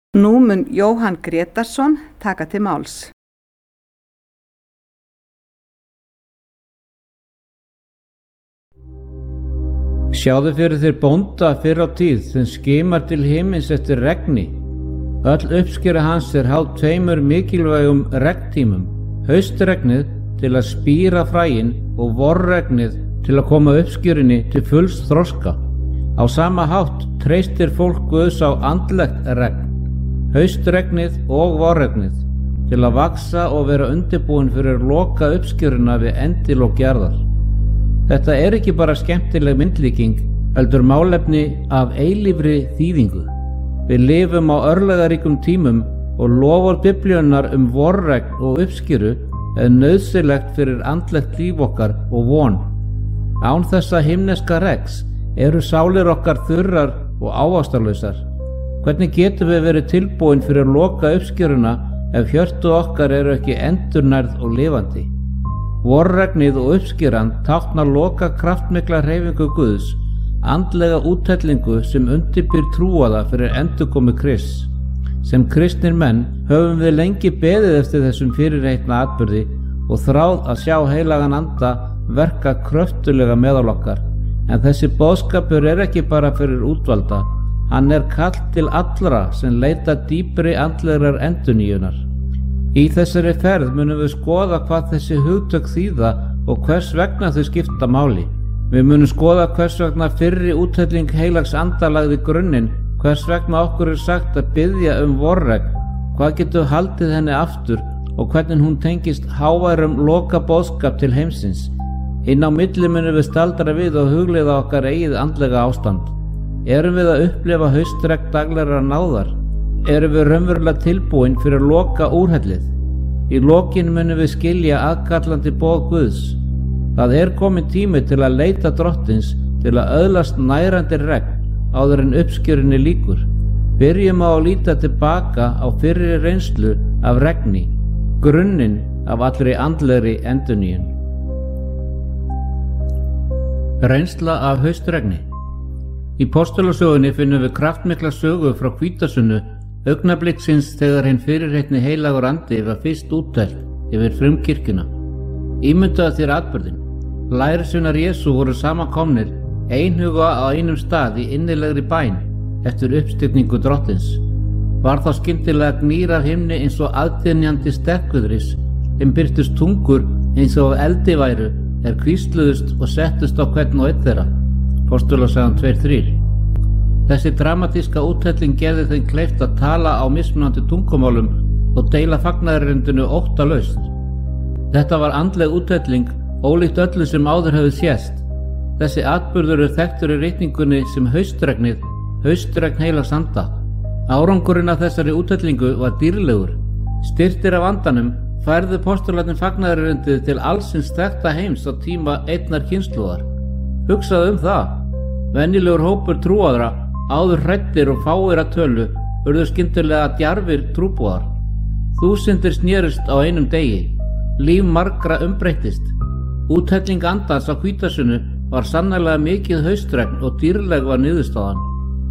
Nú mun Jóhann Grétarsson taka til máls. Sjáðu fyrir þér bónda fyrr á tíð sem skimar til himins eftir regni. Öll uppskera hans háð 2 mikilvægum regntímum, haustregnið til að spíra fræin og vorregnið til að koma uppskerinni til fulls þroska. Á sama hátt treystir fólk Guðs á andlegt regn, haustregnið og vorregnið til að vaxa og vera undirbúin fyrir loka uppskeruna við endilok jarðar. Þetta ekki bara skemmtileg myndlíking, heldur málefni af eilífri þýðingu. Við lifum á örlagaríkum tímum og loforð Biblíunnar vorregn og uppskeru nauðsynlegt fyrir andlegt líf okkar og von. Án þessa himneska regns eru sálir okkar þurrar og ávaxtarlausar. Hvernig getum við verið tilbúin fyrir að loka uppskeruna ef hjörtu okkar eru ekki endurnærð og lifandi? Vorregnið og uppskeran táknar loka kraftmikla hreyfingu Guðs, andlega úthellingu sem undirbýr trúaða fyrir endurkomu Krists. Sem kristnir menn höfum við lengi beðið eftir þessum fyrirheitna atburði og þráð að sjá heilagan anda verka kröftulega meðal okkar. En þessi boðskapur ekki bara fyrir útvalda, hann kall til allra sem leita dýpri andlegrar endurnýjunar. Í þessari ferð munum við skoða hvað þessi hugtök þýða og hvers vegna þau skipta máli. Við munum skoða hvers vegna fyrri úthelling heilags anda lagði grunninn, hvers vegna okkur sagt að biðja vorregn, hvað getur haldið henni aftur og hvernig hún tengist háværum loka boðskap til heimsins. Inn á milli munum við staldra við og hugleiða okkar eigið andlega ástand. Erum við að upplifa haustregn daglegrar náðar? Erum við raunverulega tilbúin fyrir að loka úrhellið? Í lokin munum við skilja aðkallandi boð Guðs. Það komin tími til að leita drottins, til að öðlast nærandi regn áður en uppskjörunni lýkur. Byrjum á að líta tilbaka á fyrri reynslu af regni, grunninn af allri andlegri endurnýjun. Reynsla af haustregni. Í postulasögunni finnum við kraftmikla sögu frá Hvítasunnu, augnabliksins þegar hinn fyrirheitni heilagur andi var fyrst úttelt yfir frumkirkjuna. Ímyndaðu þér atburðinn. Lærisveinar Jesú voru samankomnir einhuga á einum stað í innilegri bæn eftir uppstigningu drottins. Var þá skyndilega gnýr af himni eins og aðdynjandi sterkviðris, þeim birtust tungur eins og eldi væru hvísluðust og settust á hvern og einn þeirra. Postulasagan 2:3. Þessi dramatíska úthelling gerði þeim kleift að tala á mismunandi tungumálum og deila fagnaðarerindinu óttalaust. Þetta var andleg úthelling, ólíkt öllu sem áður hefði sést. Þessi atburður þekktur í ritningunni sem haustregnið, haustregn heilags anda. Árangurinn af þessari úthellingu var dýrlegur. Styrktir af andanum færðu postularnir fagnaðarerindið til allsins þekkta heims á tíma einnar kynslóðar. Hugsaðu það. Venjulegur hópur trúaðra, áður hræddir og fáir að tölu, urðu skyndilega djarfir trúboðar. Þúsundir snerust á einum degi. Líf margra umbreyttist. Úthelling andans á Hvítasunnu var sannarlega mikið haustregn og dýrleg var niðurstaðan.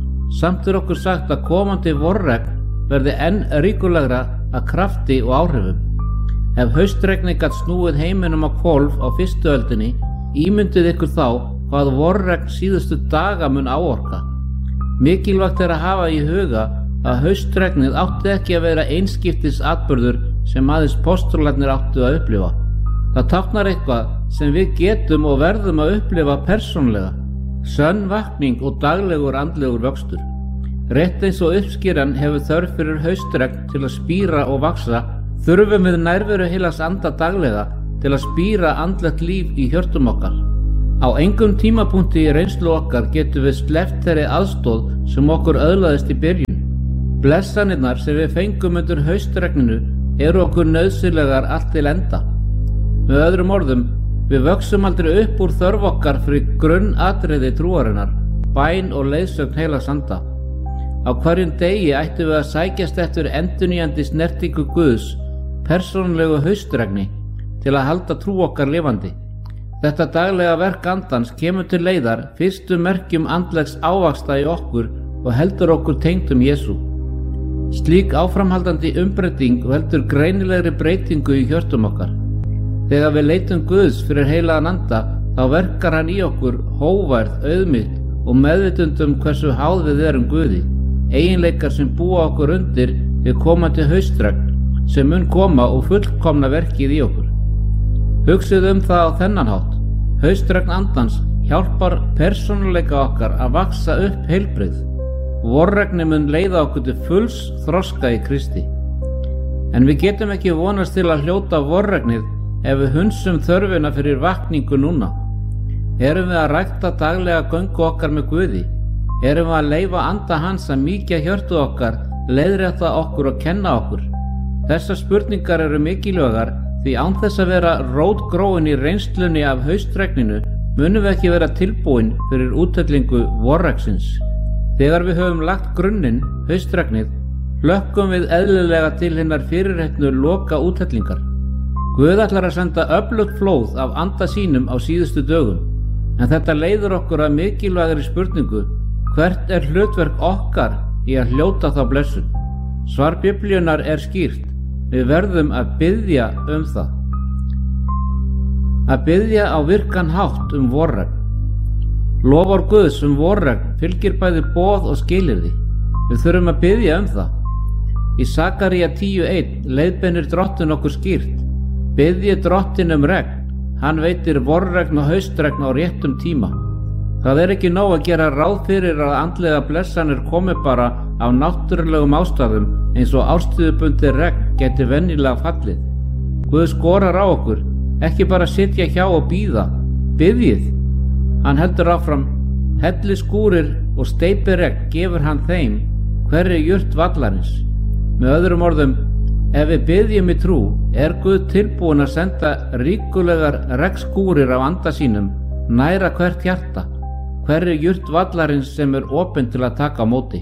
Samt okkur sagt að komandi vorregn verði enn ríkulegra að krafti og áhrifum. Ef haustregni gat snúið heiminum á hvolf á fyrstu öldinni, ímyndið ykkur þá hvað vorregn síðustu daga mun áorka. Mikilvægt að hafa í huga að haustregnið átti ekki að vera einskiptis atburður sem aðeins postularnir áttu að upplifa. Það táknar eitthvað sem við getum og verðum að upplifa persónlega, sönn vakning og daglegur andlegur vöxtur. Rétt eins og uppskeran hefur þörf fyrir haustregn til að spíra og vaxa, þurfum við nærveru heilags anda daglega til að spíra andlegt líf í hjörtum okkar. Á engum tímapunkti í reynslu okkar getum við sleppt þeirri aðstoð sem okkur öðlaðist í byrjun. Blessanirnar sem við fengum undir haustregninu eru okkur nauðsynlegar allt til enda. Með öðrum orðum, við vöxum aldrei upp úr þörf okkar fyrir grunnatriði trúarinnar, bæn og leiðsögn heilags anda. Á hverjum degi ættum við að sækjast eftir endurnýjandi snertingu Guðs, persónulegu haustregni, til að halda trú okkar lifandi. Þetta daglega verk andans kemur til leiðar fyrstu merkjum andlegs ávaxta í okkur og heldur okkur tengdum Jesú. Slík áframhaldandi umbreyting veldur greinilegri breytingu í hjörtum okkar. Þegar við leitum Guðs fyrir heilagan anda, þá verkar hann í okkur hógværð, auðmýkt og meðvitund hversu háð við erum Guði, eiginleikar sem búa okkur undir við komandi haustregn sem mun koma og fullkomna verkið í okkur. Hugsið það á þennan hátt. Haustregn andans hjálpar persónuleika okkar að vaxa upp heilbrigð. Vorregni mun leiða okkur til fulls þroska í Kristi. En við getum ekki vonast til að hljóta vorregnið ef við hunsum þörfina fyrir vakningu núna. Erum við að rækta daglega göngu okkar með Guði? Erum við að leyfa anda hans að mýkja hjörtu okkar, leiðrétta okkur og kenna okkur? Þessar spurningar eru mikilvægar því án þess að vera rótgróin í reynslunni af haustregninu munum við ekki vera tilbúin fyrir úthellingu vorregsins. Þegar við höfum lagt grunninn, haustregnið, hlökkum við eðlilega til hinnar fyrirheitnu loka úthellingar. Guð ætlar að senda öflugt flóð af anda sínum á síðustu dögum, en þetta leiðir okkur að mikilvægri spurningu: hvert er hlutverk okkar í að hljóta þá blessun? Svar Biblíunnar er skýrt: við verðum að biðja það. Að biðja á virkan hátt vorregn. Lofar Guðs vorregn fylgir bæði boð og skilyrði. Við þurfum að biðja það. Í Sakaría 10:1 leiðbeinir Drottinn okkur skýrt: biðji Drottinn regn, hann veitir vorregn og haustregn á réttum tíma. Það er ekki nóg að gera ráð fyrir að andlega blessanir komi bara af náttúrulegum ástæðum eins og árstíðubundið regn geti venjulega fallið. Guð skorar á okkur, ekki bara sitja hjá og bíða, biðjið. Hann heldur áfram: helli skúrir og steypi regn gefur hann þeim, hverri jurt vallarins. Með öðrum orðum, ef við biðjum í trú, er Guð tilbúin að senda ríkulegar regnskúrir af anda sínum, næra hvert hjarta, hverri jurt vallarins sem er opin til að taka á móti.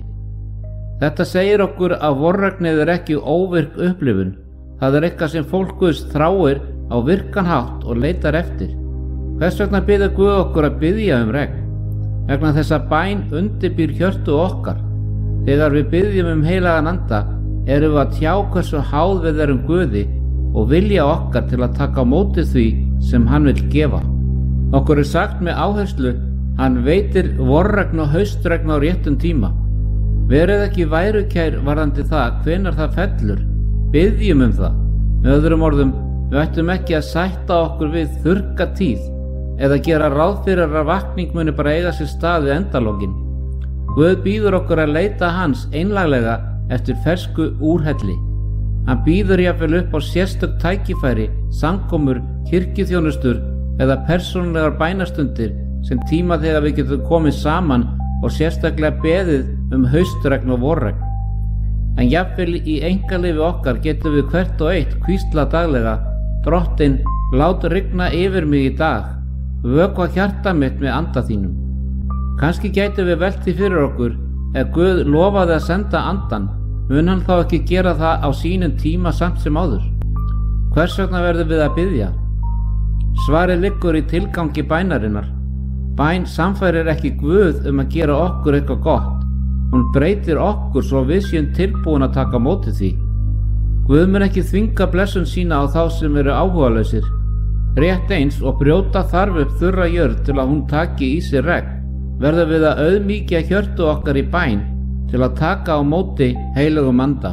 Þetta segir okkur að vorregnið er ekki óvirk upplifun. Það er eitthvað sem fólk Guðs þráir á virkan hátt og leitar eftir. Hvers vegna biður Guð okkur að biðja regn? Vegna þess að bæn undirbýr hjörtu okkar. Þegar við biðjum heilagan anda, erum við að tjá hversu háð við erum Guði og vilja okkar til að taka á móti því sem hann vill gefa. Okkur er sagt með áherslu: hann veitir vorregn og haustregn á réttum tíma. Verið ekki værukær varðandi það hvenær það fellur. Biðjum það. Með öðrum orðum, við ættum ekki að sætta okkur við þurrka tíð eða gera ráð fyrir að vakning muni bara eiga sér stað við endalókin. Guð býður okkur að leita hans einlaglega eftir fersku úrhelli. Hann býður jafnvel upp á sérstök tækifæri, samkomur, kirkjuþjónustur eða persónulegar bænastundir sem tíma þegar við getum komið saman og sérstaklega beðið haustregn og vorregn. En jafnvel í einkalífi okkar getum við hvert og eitt hvísla daglega: Drottinn, látu rigna yfir mig í dag, vökva hjarta mitt með anda þínum. Kannski gætum við velt því fyrir okkur: ef Guð lofaði að senda andan, mun hann þá ekki gera það á sínum tíma samt sem áður? Hvers vegna verðum við að biðja? Svarið liggur í tilgangi bænarinnar. Bæn samfærir ekki Guð að gera okkur eitthvað gott. Hún breytir okkur svo við séum tilbúin að taka á móti því. Guð mun ekki þvinga blessun sína á þá sem eru áhugalausir. Rétt eins og brjóta þarf upp þurra jörð til að hún taki í sig regn, verðum við að auðmýkja hjörtu okkar í bæn til að taka á móti heilögum anda.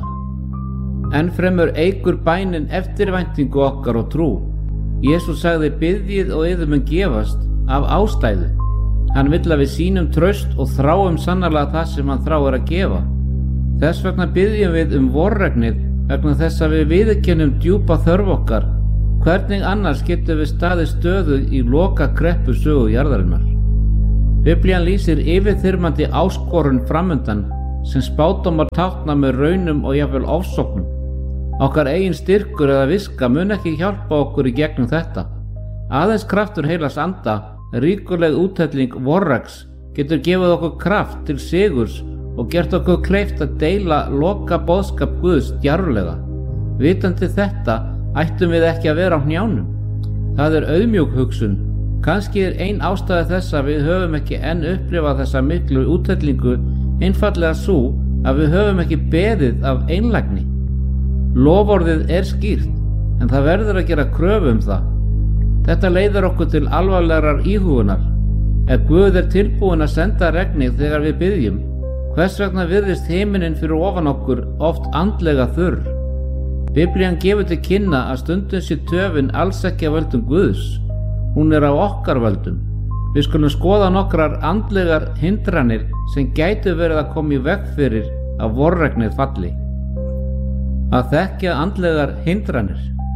Enn fremur eykur bænin eftirvæntingu okkar og trú. Jesús sagði: biðjið og yður mun gefast, af ástæðu. Hann vill að við sýnum traust og þráum sannarlega það sem hann þráir að gefa. Þess vegna biðjum við vorregnið, vegna þess að við viðurkennum djúpa þörf okkar. Hvernig annars getum við staðið stöðu í loka kreppu sögu jarðarinnar? Biblían lýsir yfirþyrmandi áskorun framundan sem spádómar tákna með raunum og jafnvel ofsóknum. Okkar eigin styrkur eða viska mun ekki hjálpa okkur í gegnum þetta. Aðeins kraftur heilags anda, ríkuleg úthelling vorregs, getur gefið okkur kraft til sigurs og gert okkur kleift að deila loka boðskap Guðs djarflega. Vitandi þetta ættum við ekki að vera á hnjánum. Það er auðmjúk hugsun. Kannski er ein ástæða þess að við höfum ekki enn upplifað þessa miklu úthellingu einfaldlega sú að við höfum ekki beðið af einlægni. Loforðið er skýrt, en það verður að gera kröfu það. Þetta leiðir okkur til alvarlegrar íhugunar. Ef Guð er tilbúinn að senda regnið þegar við biðjum, hvers vegna virðist himinin fyrir ofan okkur oft andlega þurr? Biblían gefur til kynna að stundum sé töfin alls ekki af völdum Guðs. Hún er af okkar völdum. Við skulum skoða nokkrar andlegar hindranir sem gætu verið að koma í veg fyrir að vorregnið falli. Að þekkja andlegar hindranir.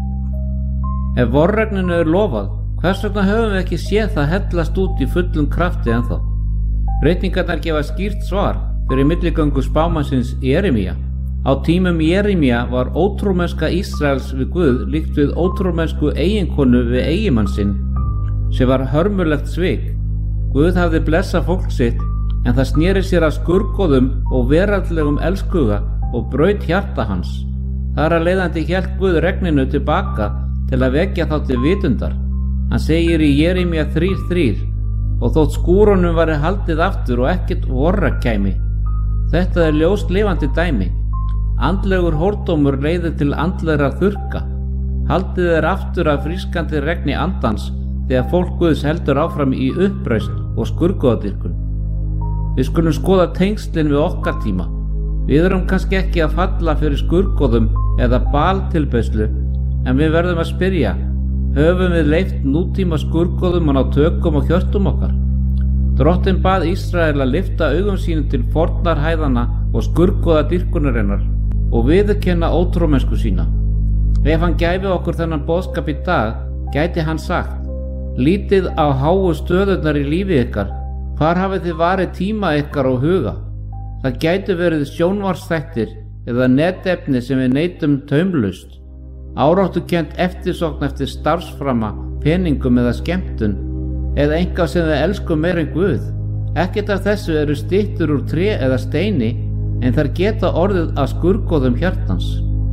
Ef vorregninu er lofað, hvers vegna höfum við ekki séð það hellast út í fullum krafti ennþá? Breytingarnar gefa skýrt svar fyrir milligöngu spámannsins Jeremía. Á tímum Jeremía var ótrúmennska Ísraels við Guð líkt við ótrúmennsku eiginkonu við eiginmann sinn, sem var hörmulegt svik. Guð hafði blessað fólk sitt, en það sneri sér að skurgoðum og veraldlegum elskuga og braut hjarta hans. Þar að leiðandi hélt Guð regninu tilbaka til að vekja þá til vitundar. Hann segir í Jeremía 3:3: og þótt skúrunum væri haldið aftur og ekkert vorregn kæmi. Þetta er ljóst lifandi dæmi. Andlegur hórdómur leiðir til andlegra þurrka. Haldið er aftur af frískandi regni andans þegar fólk Guðs heldur áfram í uppreisn og skurgoðadýrkun. Við skulum skoða tengslin við okkar tíma. Við erum kannski ekki að falla fyrir skurgoðum eða baltilbeiðslu, en við verðum að spyrja: höfum við leyft nútíma skurgoðum að ná tökum á hjörtum okkar? Drottinn bað Ísrael að lyfta augum sínum til fornarhæðana og skurgoðadýrkunarinnar og viðurkenna ótrúmennsku sína. Ef hann gæfi okkur þennan boðskap í dag, gæti hann sagt: lítið á háu stöðurnar í lífi ykkar, hvar hafið þið varið tíma ykkar og huga? Það gæti verið sjónvarpsþættir eða netefni sem við neytum taumlaust, áráttukennt eftirsókn eftir starfsframa, peningum eða skemmtun, eða eitthvað sem við elskum meira en Guð. Ekkert af þessu eru styttur úr tré eða steini, en þær geta orðið að skurgoðum hjartans.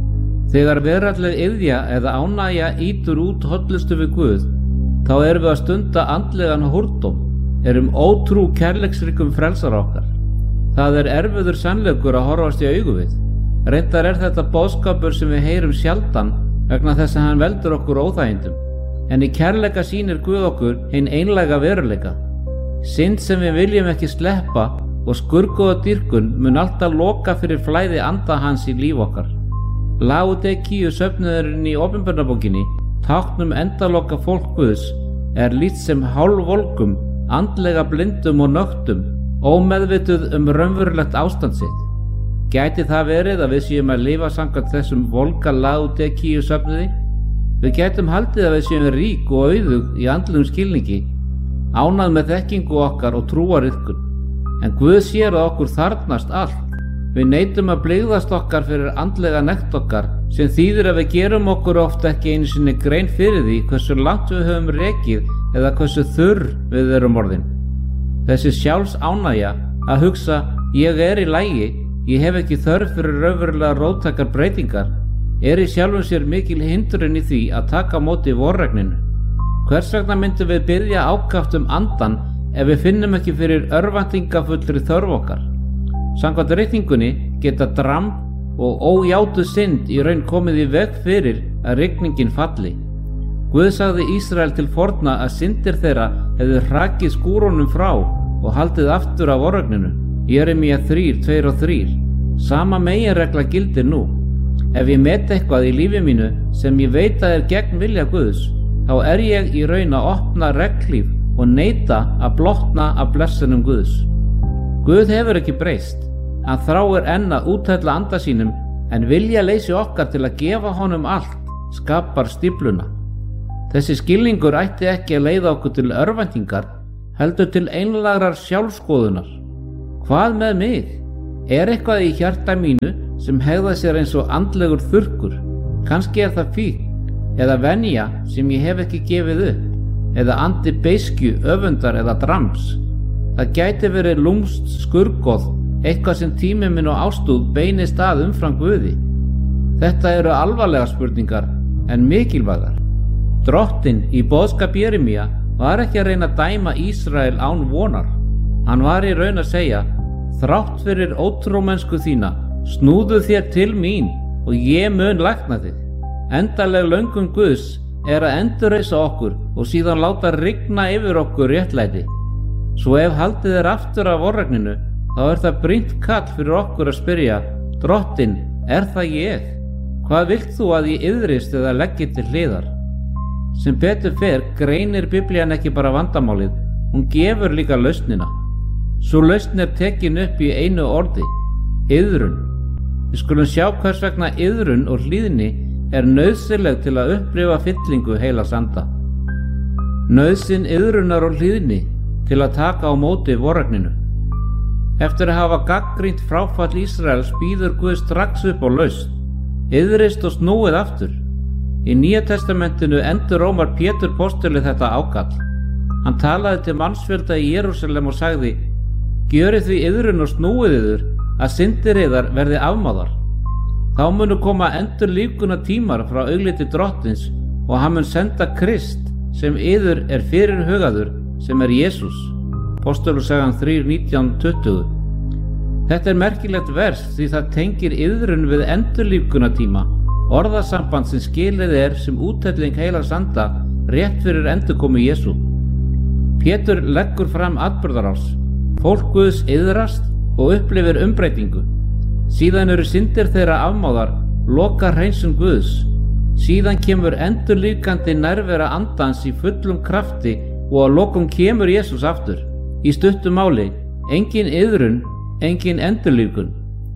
Þegar veraldleg iðja eða ánægja ýtur út hollustu við Guð, þá erum við að stunda andlegan hórdóm, erum ótrú kærleiksríkum frelsara okkar. Það er erfiður sannleikur að horfast í augu við. Reyndar er þetta boðskapur sem við heyrum sjaldan vegna þess að hann veldur okkur óþægindum. En í kærleika sýnir Guð okkur hinn einlæga veruleika. Synd sem við viljum ekki sleppa og skurgoðadýrkun mun alltaf loka fyrir flæði anda hans í líf okkar. Laodíkíu söfnuðurinn í Opinberunarbókinni, táknum endaloka fólk Guðs, er lýst sem hálfvolgum, andlega blindum og nöktum, ómeðvituð raunverulegt ástand sitt. Gæti það verið að við séum að lifa samkvæmt þessum volga Laodíkíu söfnuði? Við gætum haldið að við séum rík og auðug í andlegum skilningi, ánað með þekkingu okkar og trúariðkun. En Guð sér að okkur þarfnast allt. Við neitum að blygðast okkar fyrir andlega nekt okkar, sem þýðir að við gerum okkur oft ekki einu sinni grein fyrir því hversu langt við höfum rekið eða hversu þurr við erum orðin. Þessi sjálfs ánægja að hugsa: ég er í lagi, ég hef ekki þörf fyrir raunverulega róttækar breytingar, er í sjálfum sér mikil hindrun í því að taka á móti vorregninu. Hvers vegna myndum við biðja ákaft andan ef við finnum ekki fyrir örvæntingafullri þörf okkar? Samkvæmt reikningunni geta dramb og ójátuð synd í raun komið í veg fyrir að rigningin falli. Guð sagði Ísrael til forna að syndir þeirra hefðu hrakið skúrunum frá og haldið aftur af vorregninu. Jeremía 3:2-3. Sama meginregla gildir nú. Ef ég met eitthvað í lífi mínu sem ég veit að er gegn vilja Guðs, þá er ég í raun að opna reglíf og neita að blotna af blessunum Guðs. Guð hefur ekki breyst. Hann þráir enn að úthella anda sínum, en viljaleysi okkar til að gefa honum allt skapar stífluna. Þessi skilningur ætti ekki að leiða okkur til örvæntingar, heldur til einlægrar sjálfskoðunar. Hvað með mig? Er eitthvað í hjarta mínu sem hegða sér eins og andlegur þurrkur? Kannski er það fíkn eða venja sem ég hef ekki gefið upp, eða andi beiskju, öfundar eða drams. Það gæti verið lúmst skurgoð, eitthvað sem tími minn og ástúð beinist að umfram Guði. Þetta eru alvarlegar spurningar en mikilvægar. Drottinn í boðskap Jeremía var ekki að reyna að dæma Ísrael án vonar. Hann var í raun að segja: þrátt fyrir ótrúmennsku þína, snúðu þér til mín og ég mun lækna þig. Endanleg löngun Guðs er að endurreisa okkur og síðan láta rigna yfir okkur réttlæti. Svo ef haldið er aftur af vorregninu, þá er það brýnt kall fyrir okkur að spyrja: Drottinn, er það ég? Hvað vilt þú að ég iðrist eða leggi til hliðar? Sem betur fer greinir Biblían ekki bara vandamálið, hún gefur líka lausnina. Sú lausn er tekin upp í einu orði: iðrun. Við skulum sjá hvers vegna iðrun og hlýðni er nauðsynleg til að upplifa fyllingu heilags anda. Nauðsyn iðrunar og hlýðni til að taka á móti vorregninu. Eftir að hafa gagnrýnt fráfall Ísraels býður Guð strax upp á lausn: iðrist og snúið aftur. Í Nýja testamentinu endurómar Pétur postuli þetta ákall. Hann talaði til mannsfjölda í Jerúsalem og sagði: Gjörið því iðrun og snúið yður að syndir yðar verði afmáðar. Þá munu koma endurlífguna tímar frá augliti Drottins og hann mun senda Krist sem yður er fyrirhugaður, sem er Jesús. Postulusagan 3:19-20. Þetta er merkilegt vers því það tengir iðrun við endurlífguna tíma, orðasamband sem skilið er sem úthelling heilags anda rétt fyrir endurkomu Jesú. Pétur leggur fram atburðarás. Fólk Guðs iðrast og upplifir umbreytingu. Síðan eru syndir þeirra afmáðar, loka hreinsun Guðs. Síðan kemur endurlífgandi nærvera andans í fullum krafti og að lokum kemur Jesús aftur. Í stuttu máli, engin iðrun, engin endurlífgun.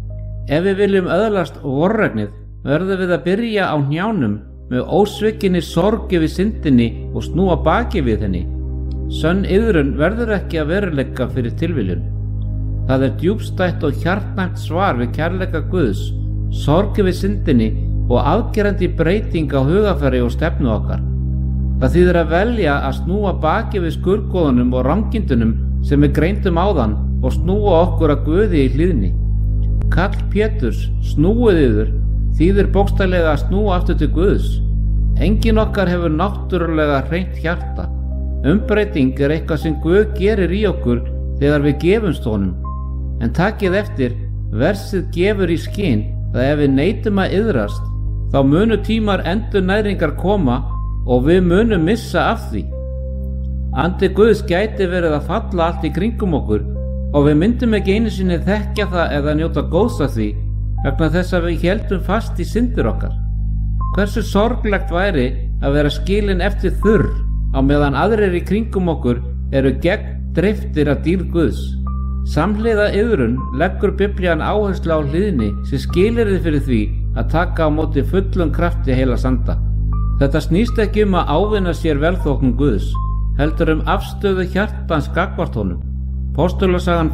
Ef við viljum öðlast vorregnið, verðum við að byrja á hnjánum með ósvikinni sorg yfir syndinni og snúa baki við henni. Sönn iðrun verður ekki að veruleika fyrir tilviljun. Það er djúpstætt og hjartnæmt svar við kærleika Guðs, sorg yfir syndinni og afgerandi breyting á hugafæri og stefnu okkar. Það þýðir að velja að snúa baki við skurðgoðunum og rangindunum sem við greindum áðan og snúa okkur að Guði í hlýðni. Kall Péturs, snúið yður, þýðir bókstaflega að snúa aftur til Guðs. Engin okkar hefur náttúrulega hreint hjarta. Umbreyting er eitthvað sem Guð gerir í okkur þegar við gefumst honum. En takið eftir, versið gefur í skyn að ef við neitum að iðrast, þá munu tímar endurnæringar koma og við munum missa af því. Andi Guðs gæti verið að falla allt í kringum okkur og við myndum ekki einu sinni þekkja það eða njóta góðs af því vegna þess að við héldum fast í syndir okkar. Hversu sorglegt væri að vera skilin eftir þurr á meðan aðrir í kringum okkur eru gegn dreiftir af dýrð Guðs. Samhliða iðrun leggur Biblían áherslu á hlýðni sem skilyrði fyrir því að taka á móti fullum krafti heilags anda. Þetta snýst ekki að ávinna sér velþóknun Guðs, heldur afstöðu hjartans gagnvart honum. Postulasagan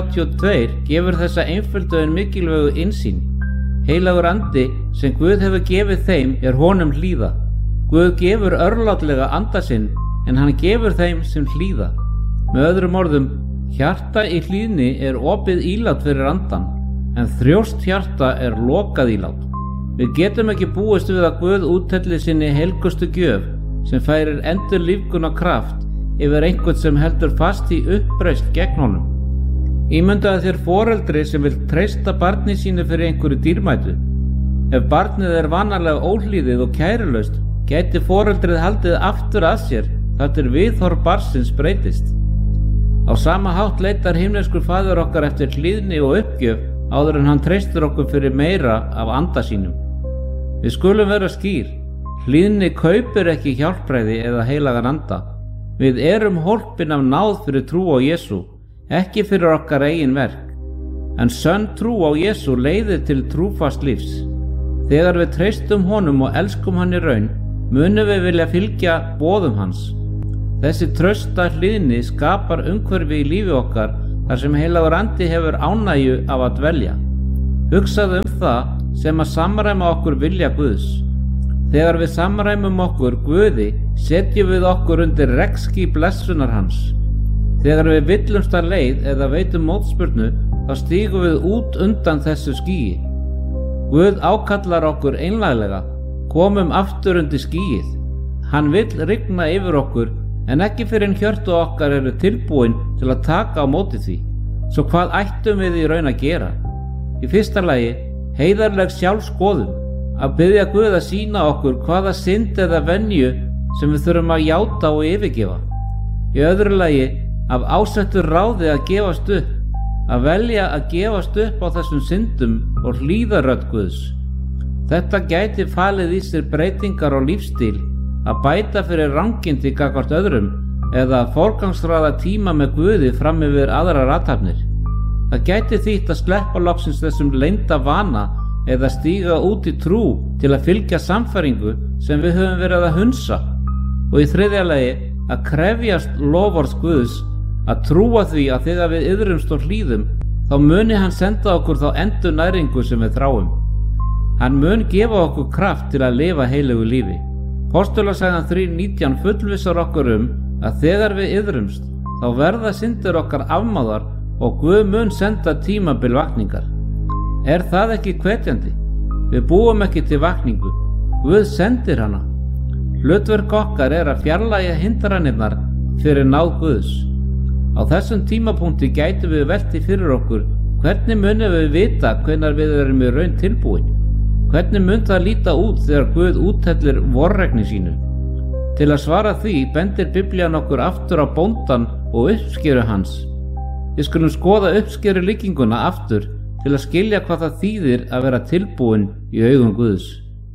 5:32 gefur þessa einföldu en mikilvægu innsýn. Heilagur andi sem Guð hefur gefið þeim er honum hlýða. Guð gefur örlátlega anda sinn en hann gefur þeim sem hlýða. Með öðrum orðum, hjarta í hlýðni er opið ílát fyrir andan, en þrjóst hjarta er lokað ílát. Við getum ekki búist við að Guð úthelli sinni helgustu gjöf sem færir endurlífgun og kraft yfir einhvern sem heldur fast í uppreisn gegn honum. Ímyndaðu þér foreldri sem vil treysta barni sínu fyrir einhverju dýrmætu. Ef barnið er vanalega óhlýðið og kærulaust, gæti foreldrið haldið aftur að sér þar til viðhorf barnsins breytist. Á sama hátt leitar himneskur faðir okkar eftir hlýðni og uppgjöf áður en hann treystir okkur fyrir meira af anda sínum. Við skulum vera skýr. Hlýðni kaupir ekki hjálpræði eða heilagan anda. Við erum hólpin af náð fyrir trú á Jesú, ekki fyrir okkar eigin verk. En sönn trú á Jesú leiðir til trúfast lífs. Þegar við treystum honum og elskum hann í raun, munum við vilja fylgja boðum hans. Þessi trausta hlýðni skapar umhverfi í lífi okkar þar sem heilagur andi hefur ánægju af að dvelja. Hugsaðu það sem að samræma okkur vilja Guðs. Þegar við samræmum okkur Guði, setjum við okkur undir regnský blessunar hans. Þegar við villumst að leið eða veitum mótspyrnu, þá stígum við út undan þessu skýi. Guð ákallar okkur einlæglega, komum aftur undir skýið. Hann vill rigna yfir okkur, en ekki fyrir en hjörtu okkar eru tilbúin til að taka á móti því. Svo hvað ættum við í raun að gera? Í fyrsta lagi, heiðarleg sjálfskoðun, að biðja Guð að sýna okkur hvaða synd eða venju sem við þurfum að játa og yfirgefa. Í öðru lagi, af ásettu ráði að gefast upp, að velja að gefast upp á þessum syndum og hlýða rödd Guðs. Þetta gæti falið í sér breytingar á lífstíl, að bæta fyrir rangindi gagnvart öðrum eða að forgangsraða tíma með Guði fram yfir aðrar athafnir. Það gæti þýtt að sleppa loksins þessum leynda vana eða stíga út í trú til að fylgja sannfæringu sem við höfum verið að hunsa. Og í þriðja lagi, að krefjast loforðs Guðs, að trúa því að þegar við iðrumst og hlýðum, þá muni hann senda okkur þá endurnæringu sem við þráum. Hann mun gefa okkur kraft til að lifa heilögu lífi. Postulasagan 3:19 fullvissar okkur að þegar við iðrumst, þá verða syndir okkar afmáðar og Guð mun senda tímabil vakningar. Er það ekki hvetjandi? Við búum ekki til vakningu. Guð sendir hana. Hlutverk okkar er að fjarlægja hindranirnar fyrir náð Guðs. Á þessum tímapunkti gætum við velti fyrir okkur hvernig munum við vita hvenær við erum í raun tilbúin. Hvernig mun það líta út þegar Guð úthellir vorregni sínu? Til að svara því bendir Biblían okkur aftur á bóndan og uppskeru hans. Við skulum skoða uppskeru líkinguna aftur til að skilja hvað það þýðir að vera tilbúin í augum Guðs.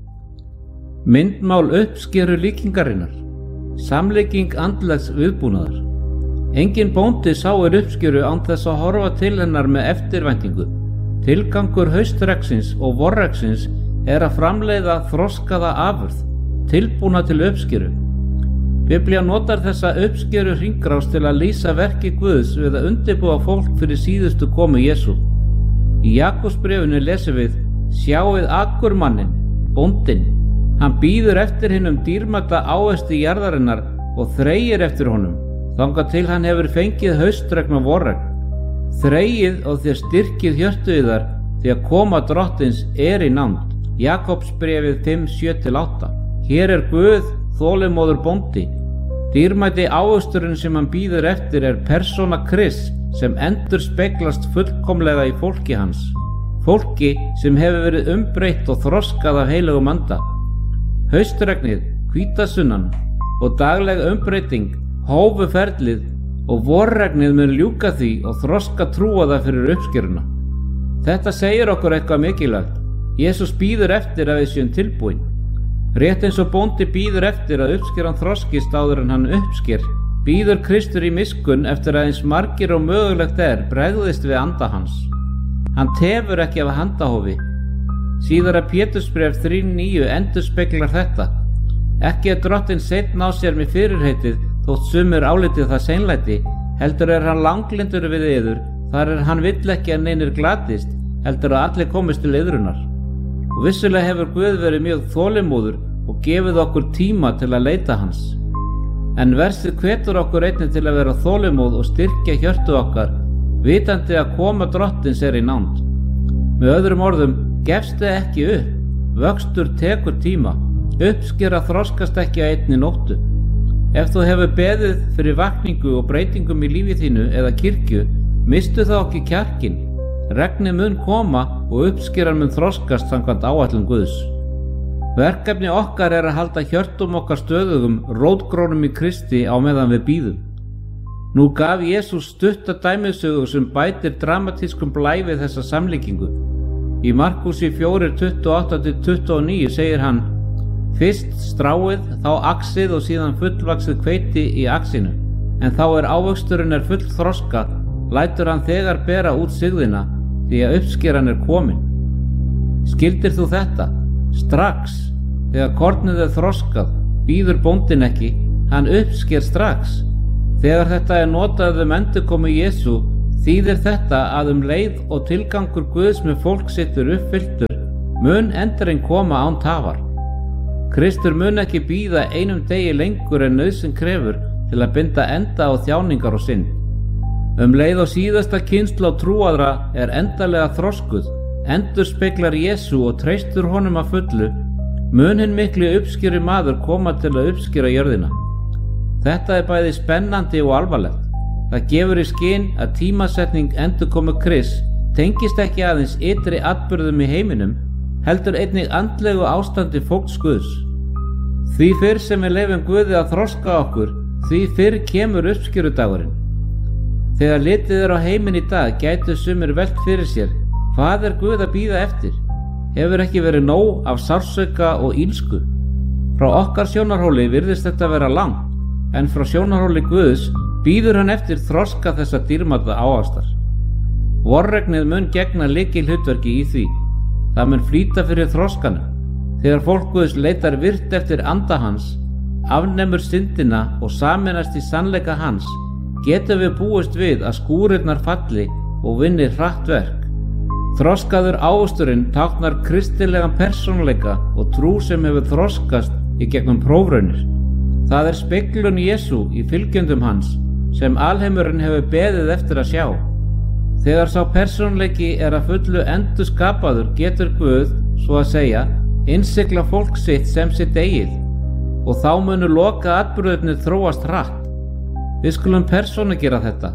Myndmál uppskeru líkingarinnar. Samlíking andlegs viðbúnaðar. Engin bóndi sáir uppskeru án þess að horfa til hennar með eftirvæntingu. Tilgangur haustregsins og vorregsins er að framleiða þroskaða afurð, tilbúna til uppskeru. Biblía notar þessa uppskeru hringrás til að lýsa verki Guðs við að undirbúa fólk fyrir síðustu komu Jesú. Í Jakobsbréfinu lesum við: Sjáið akurmanninn, bóndinn, hann bíður eftir hinum dýrmæta ávexti jarðarinnar og þreyir eftir honum, þangað til hann hefur fengið haustregn og vorregn. Þreyið og þér styrkið hjörtu yðar, því að koma drottins er í nánd. Jakobsbréfið 5:7-8. Hér er Guð, þolinmóður bóndi. Dýrmæti ávöxturinn sem hann bíður eftir er persóna Krists sem endurspeglast fullkomlega í fólki hans. Fólki sem hefur verið umbreytt og þroskað af heilögum anda. Haustregnið, hvítasunnan og dagleg umbreyting hófu ferlið og vorregnið mun ljúka því og þroska trúaða fyrir uppskeruna. Þetta segir okkur eitthvað mikilvægt. Jesús bíður eftir að við séum tilbúin. Rétt eins og bóndi bíður eftir að uppskeran þroskist áður en hann uppsker, bíður Kristur í miskunn eftir að eins margir og mögulegt bregðist við anda hans. Hann tefur ekki af handahófi. Síðara Pétursbréf 3:9 endurspeglar þetta. Ekki er drottinn seinn á sér með fyrirheitið, þótt sumir álitið það seinlæti, heldur er hann langlyndur við yður, þar hann vill ekki að neinir glatist, heldur að allir komist til iðrunar. Og vissulega hefur Guð verið mjög þolinmóður og gefið okkur tíma til að leita hans. En versið hvetur okkur einnig til að vera þolinmóð og styrkja hjörtu okkar, vitandi að koma drottins er í nánd. Með öðrum orðum, gefstu ekki upp, vöxtur tekur tíma, uppskera þroskast ekki á einni nóttu. Ef þú hefur beðið fyrir vakningu og breytingum í lífi þínu eða kirkju, mistu þá ekki kjarkin. Regnið mun koma og uppskeran mun þroskast samkvæmt áætlun Guðs. Verkefni okkar er að halda hjörtum okkar stöðugum, rótgrónum í Kristi á meðan við bíðum. Nú gaf Jesús stutta dæmisögu sem bætir dramatískum blæ við þessa samlíkingu. Í Markúsi 4:28-29 segir hann: Fyrst stráið, þá axið og síðan fullvaxið hveiti í axinu, en þá ávöxturinn full þroska, lætur hann þegar bera út sigðina, því að uppskeran komin. Skildir þú þetta? Strax, þegar kornið þroskað, bíður bóndinn ekki, hann uppsker strax. Þegar þetta notað endurkomu Jesú, þýðir þetta að leið og tilgangur Guðs með fólk sitt uppfylltur, mun endurinn koma án tafar. Kristur mun ekki bíða einum degi lengur en nauðsyn krefur til að binda enda á þjáningar og synd. Leið og síðasta kynslóð trúaðra endalega þroskuð, endurspeglar Jesú og treystur honum að fullu, mun hinn mikli uppskeri maður koma til að uppskera jörðina. Þetta bæði spennandi og alvarlegt. Það gefur í skyn að tímasetning endurkomu Krists tengist ekki aðeins ytri atburðum í heiminum, heldur einnig andlegu ástandi fólks Guðs. Því fyrr sem við leyfum Guði að þroska okkur, því fyrr kemur uppskjörudagurinn. Þegar litið á heiminn í dag gætu sumir velt fyrir sér, hvað Guð að bíða eftir? Hefur ekki verið nóg af sársauka og illsku? Frá okkar sjónarhóli virðist þetta vera langt, en frá sjónarhóli Guðs bíður hann eftir þroska þessa dýrmæta ávaxtar. Vorregnið mun gegna lykilhlutverki í því. Það mun flýta fyrir þroskanum. Þegar fólk Guðs leitar virt eftir anda hans, afnemur syndina og sameinast í sannleika hans, getum við búist við að skúrirnar falli og vinni hratt verk. Þroskaður ávöxturinn táknar kristilegan persónuleika og trú sem hefur þroskast í gegnum prófraunir. Það speglun Jesú í fylgjendum hans sem alheimurinn hefur beðið eftir að sjá. Þegar sá persónuleiki að fullu endurskapaður getur Guð, svo að segja, innsigla fólk sitt sem sitt eigið, og þá munu loka atburðirnir þróast hratt. Við skulum persónu gera þetta.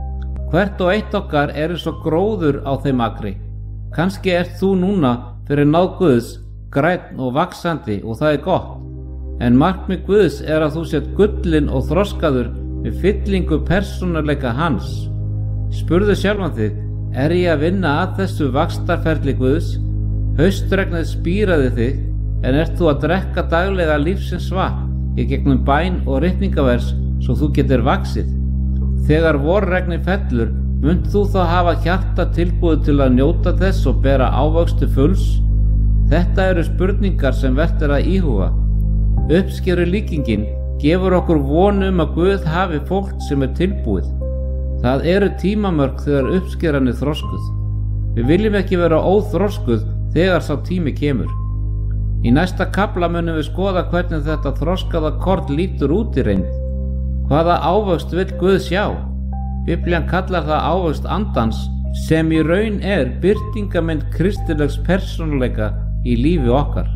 Hvert og eitt okkar svo gróður á þeim akri. Kannski þú núna fyrir náð Guðs, grænn og vaxandi, og það gott. En markmið Guðs að þú sért gullinn og þroskaður við fyllingu persónuleika hans. Spurðu sjálfan þig, ég að vinna að þessu vaxtarferli Guðs? Haustregnið spíraði þig, en þú að drekka daglega lífsins vatn í gegnum bæn og ritningavers svo þú getur vaxið? Þegar vorregnið fellur, munt þú þá hafa hjarta tilbúið til að njóta þess og bera ávöxtu fulls? Þetta spurningar sem vert að íhuga. Uppskeru líkingin gefur okkur von að Guð hafi fólk sem tilbúið. Það tímamörk þegar uppskeran þroskuð. Við viljum ekki vera óþroskuð þegar sá tími kemur. Í næsta kafla munum við skoða hvernig þetta þroskaða korn lítur út í reynd. Hvaða ávöxt vill Guð sjá? Biblían kallar það ávöxt andans sem í raun birtingamynd kristilegs persónuleika í lífi okkar.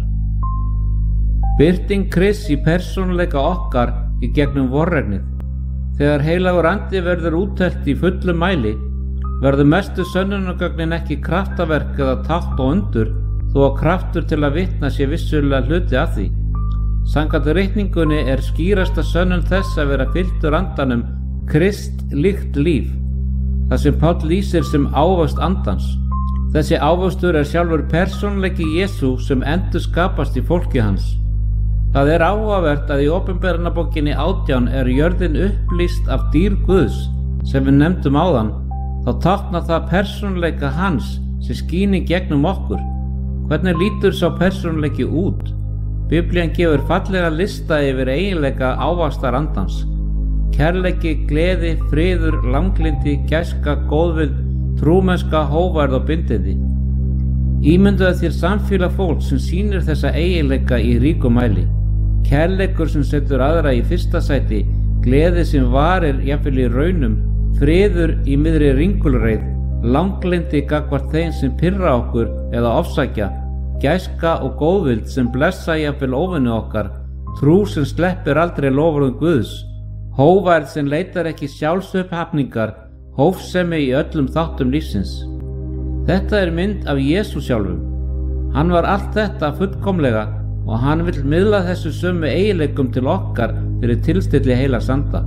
Birting Krists í persónuleika okkar í gegnum vorregnið. Þegar heilagur andi verður úttelt í fullum mæli, verður mestu sönnunargögnin ekki kraftaverk eða tákn og undur, þó að kraftur til að vitna sé vissulega hluti af því. Samkvæmt ritningunni skýrasta sönnun þess að vera fylltur andanum Krist líkt líf, það sem Páll lýsir sem ávöxt andans. Þessi ávöxtur sjálfur persónuleiki Jesú sem endurskapast í fólki hans. Það áhugavert að í Opinberunarbókinni 18 jörðin upplýst af dýr Guðs sem við nefndum áðan, þá táknar það persónuleika hans sem skín í gegnum okkur. Hvernig lítur sá persónuleiki út? Biblían gefur fallega lista yfir eiginleika ávaxtar andans. Kærleiki, gleði, friður, langlindi, gæska, góðvild, trúmennska, hógværð og bindindi. Ímyndaðu þér samfélag fólk sem sýnir þessa eiginleika í ríkum mæli. Kærleikur sem setur aðra í fyrsta sæti, gleði sem varir jafnvel í raunum, friður í miðri ringulreið, langlindi gagnvart þeim sem pirra okkur eða ofsækja, gæska og góðvild sem blessa jafnvel óvinni okkar, trú sem sleppir aldrei loforðum Guðs, hógværð sem leitar ekki sjálfsupphafningar, hófsemi í öllum þáttum lífsins. Þetta mynd af Jesú sjálfum. Hann var allt þetta fullkomlega og hann vill miðla þessu sömu eiginleikum til okkar fyrir tilstilli heilags anda.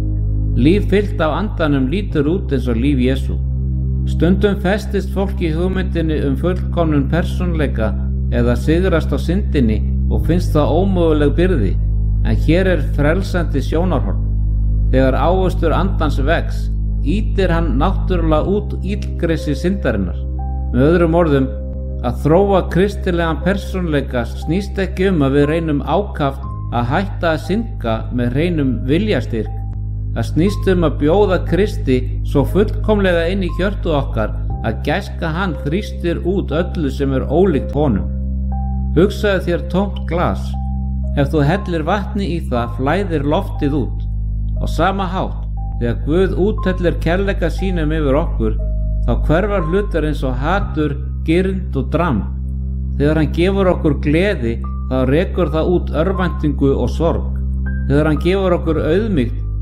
Líf fyllt af andanum lítur út eins og líf Jesú. Stundum festist fólk í hugmyndinni fullkomnun persónuleika eða sigrast á syndinni og finnst það ómöguleg byrði, en hér frelsandi sjónarhorn. Þegar ávöxtur andans vex, ýtir hann náttúrulega út illgresi syndarinnar. Með öðrum orðum, að þróa kristilegan persónuleika snýst ekki að við reynum ákaft að hætta að synda með hreinum viljastyrk. Það snýst að bjóða Kristi svo fullkomlega inn í hjörtu okkar að gæska hann þrýstir út öllu sem ólíkt honum. Hugsaðu þér tómt glas. Ef þú hellir vatni í það, flæðir loftið út. Á sama hátt, þegar Guð úthellir kærleika sínum yfir okkur, þá hverfar hlutar eins og hatur, girnd og dramb. Þegar hann gefur okkur gleði, þá rekur það út örvæntingu og sorg. Þegar hann gefur okkur auðmýkt,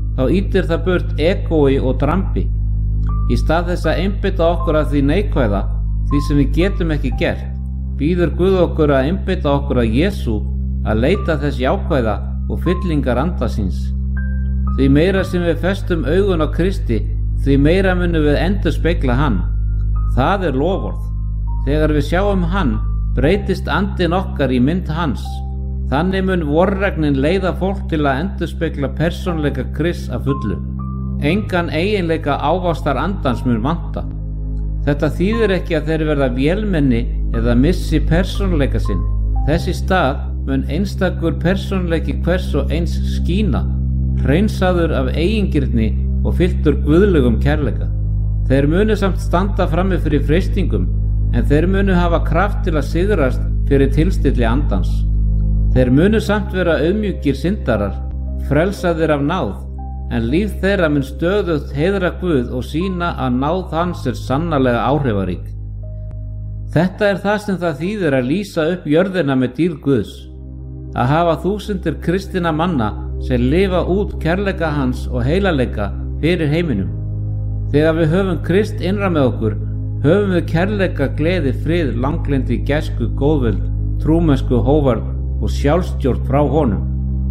þá ýtir það burt egói og drambi. Í stað þess að einbeita okkur að því neikvæða, því sem við getum ekki gert, býður Guð okkur að einbeita okkur að Jesú, að leita þess jákvæða og fyllingar anda síns. Því meira sem við festum augun á Kristi, því meira munum við endurspegla hann. Það er loforð. Þegar við sjáum hann, breytist andinn okkar í mynd hans. Þannig mun vorregnin leiða fólk til að endurspegla persónleika Krists að fullu. Engan eiginleika ávástar andans mun vanta. Þetta þýðir ekki að þeir verða vélmenni eða missi persónleika sinn. Þess í stað mun einstakur persónleiki hvers og eins skína, hreinsaður af eigingirni og fylltur guðlegum kærleika. Þeir munu samt standa frammi fyrir freistingum, en þeir munu hafa kraft til að sigrast fyrir tilstilli andans. Þeir munu samt vera auðmjúkir syndarar, frelsaðir af náð, en líf þeirra mun stöðugt heiðra Guð og sýna að náð hans er sannarlega áhrifarík. Þetta er það sem það þýðir að lýsa upp jörðina með dýrð Guðs, að hafa þúsundir kristinna manna sem lifa út kærleika hans og heilaleika fyrir heiminum. Þegar við höfum Krist innra með okkur, höfum við kærleika, gleði, frið, langlyndi, gæsku, góðvild, trúmennsku, hóvarð og sjálfstjórn frá honum.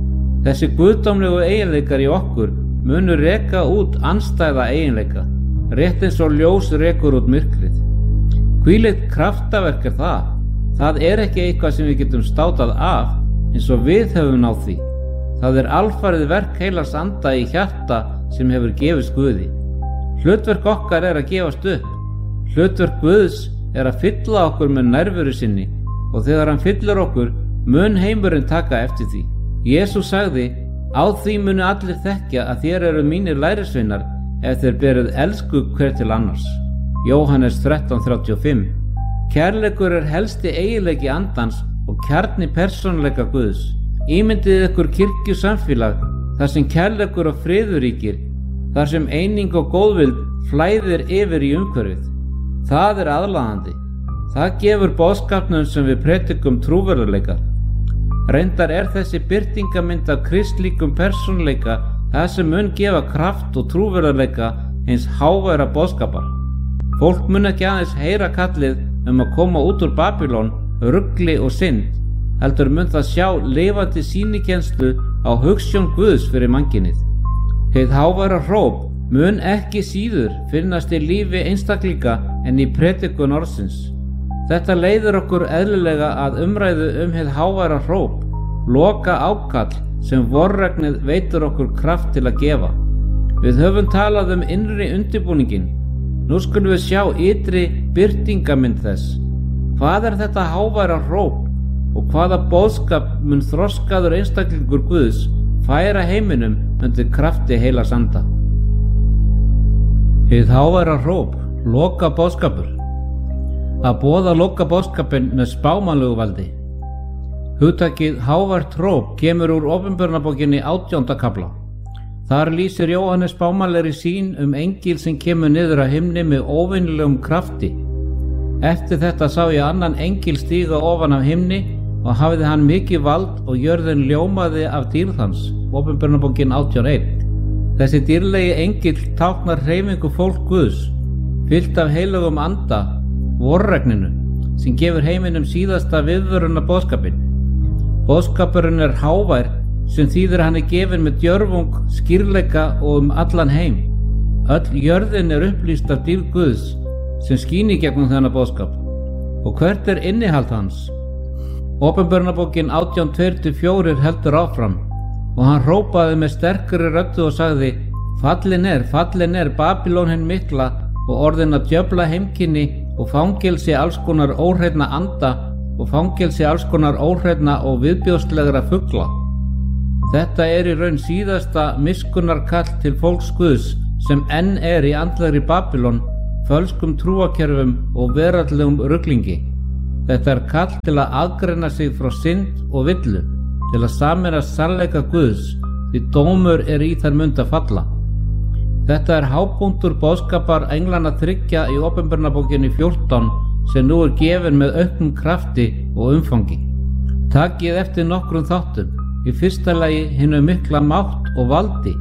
Þessi guðdómlegu eiginleikar í okkur munu reka út andstæða eiginleika, rétt eins og ljós rekur út myrkrið. Hvílíkt kraftaverk er það? Það er ekki eitthvað sem við getum státað af eins og við höfum náð því. Það er alfarið verk heilars anda í hjarta sem hefur gefist Guði. Hlutverk okkar er að gefast upp. Hlutverk Guðs er að fylla okkur með nærveru sinni og þegar hann fyllir okkur mun heimurinn taka eftir því. Jesús sagði, á því munu allir þekkja að þér eru mínir lærisveinar ef þér berið elsku hver til annars. Jóhannes 13:35. Kærleikur er helsti eiginleiki andans og kjarni persónleika Guðs. Ímyndið ykkur kirkju samfélag þar sem kærleikur og friður ríkir, þar sem eining og góðvild flæðir yfir í umhverfið. Það er aðlaðandi. Það gefur boðskapnum sem við predikum trúverðuleika. Reyndar er þessi birtingamynd af kristlíkum persónleika það sem mun gefa kraft og trúverðuleika eins háværa boðskapar. Fólk mun ekki aðeins heyra kallið að koma út úr Babylon, rugli og synd, heldur mun það sjá lifandi sýnikenslu á hugsjón Guðs fyrir mannkynið. Hið háværa hróp mun ekki síður finnast í lífi einstaklinga en í predikun orðsins. Þetta leiðir okkur eðlilega að umræðu hið háværa hróp, loka ákall sem vorregnið veitir okkur kraft til að gefa. Við höfum talað innri undirbúningin. Nú skulum við sjá ytri birtingamynd þess. Hvað er þetta háværa hróp og hvaða boðskap mun þroskaður einstaklingur Guðs færa heiminum undir krafti heilars anda? Hið háværa hróp, loka boðskapur. Að boða loka boðskapinn með spámanlegu valdi. Hugtakið hávært hróp kemur úr Opinberunarbókinni 18. kafla. Þar lýsir Jóhannes spámanlegri sýn engil sem kemur niður af himni með óvenjulegum krafti. Eftir þetta sá ég annan engil stíga ofan af himni og hafði hann mikið vald og jörðin ljómaði af dýrð hans. Opinberunarbókin 18:1. Þessi dýrlegi engil táknar hreyfingu fólk Guðs, fyllt af heilugum anda, vorregninu, sem gefur heiminum síðasta viðvöruna boðskapinn. Boðskapurinn er hávær, sem þýðir hann er gefinn með djörfung, skýrleika og allan heim. Öll jörðin er upplýst af dýrð Guðs, sem skín í gegnum þennan boðskap. Og hvert er innihald hans? Opinberunarbókin 18:2-4 heldur áfram, og hann hrópaði með sterkari röddu og sagði, fallin er Babylon hin mikla og orðin að djöfla heimkynni og fangelsi alls konar óhreinna anda og fangelsi alls konar óhreinna og viðbjóðslegra fugla. Þetta er í raun síðasta miskunnarkall til fólks Guðs sem enn er í andlegri Babylon, fölskum trúakerfum og veraldlegum ruglingi. Þetta er kall til að aðgreina sig frá synd og villu, til að sameinast sannleika Guðs, því dómur er í þær mund að falla. Þetta er hápunktur boðskapar englanna 3 í Opinberunarbókinni 14 sem nú er gefin með auknum krafti og umfangi. Takið eftir nokkrum þáttum. Í fyrsta lagi hinu mikla mátt og valdi.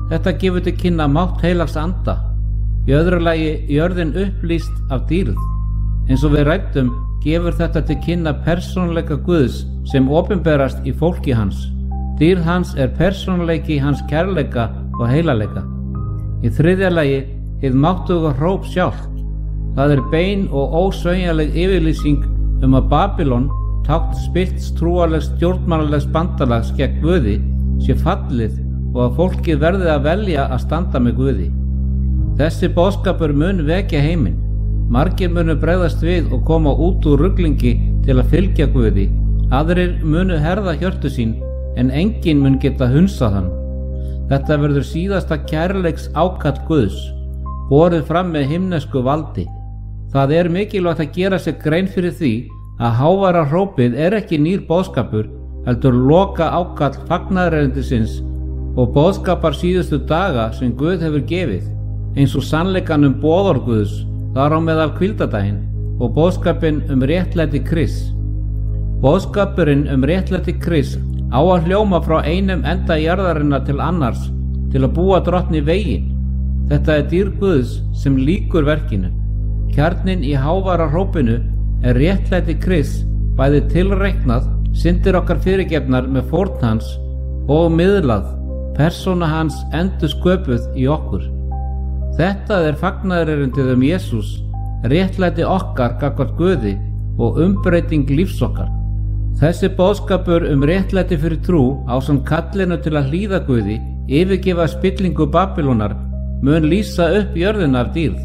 Þetta gefur til kynna mátt heilags anda. Í öðru lagi jörðin upplýst af dýrð. Eins og við ræddum gefur þetta til kynna persónuleika Guðs sem opinberast í fólki hans. Dýrð hans persónuleiki hans kærleika og heilaleika. Í þriðja lagi hið máttuga hróp sjálft. Það bein og ósveigjanleg yfirlýsing að Babylon, tákn spillts trúarlegs stjórnmálalegs bandalags gegn Guði, sé fallið og að fólkið verði að velja að standa með Guði. Þessi boðskapur mun vekja heiminn. Margir munu bregðast við og koma út úr ruglingi til að fylgja Guði. Aðrir munu herða hjörtu sín, en enginn mun geta hunsað hann. Þetta verður síðasta kærleiks ákall Guðs, borið fram með himnesku valdi. Það mikilvægt að gera sér grein fyrir því að hávara hrópið ekki nýr boðskapur, heldur loka ákall fagnaðarerindisins og boðskapar síðustu daga sem Guð hefur gefið, eins og sannleikann boðorð Guðs, þar á meðal hvíldardaginn, og boðskapinn réttlæti Krists. Boðskapurinn réttlæti Krists á að hljóma frá einum enda jarðarinnar til annars, til að búa drottni veginn. Þetta dýr Guðs sem lýkur verkinu. Kjarninn í hávara hrópinu réttlæti Krists, bæði tilreiknað, syndir okkar fyrirgefnar með fórn hans og miðlað, persóna hans endursköpuð í okkur. Þetta fagnaðarerindið Jesús, réttlæti okkar gagnvart Guði og umbreyting lífs okkar. Þessi boðskapur réttlæti fyrir trú ásamt kallinu til að hlýða Guði, yfirgefa spillingu Babylónar, mun lýsa upp jörðina af dýrð.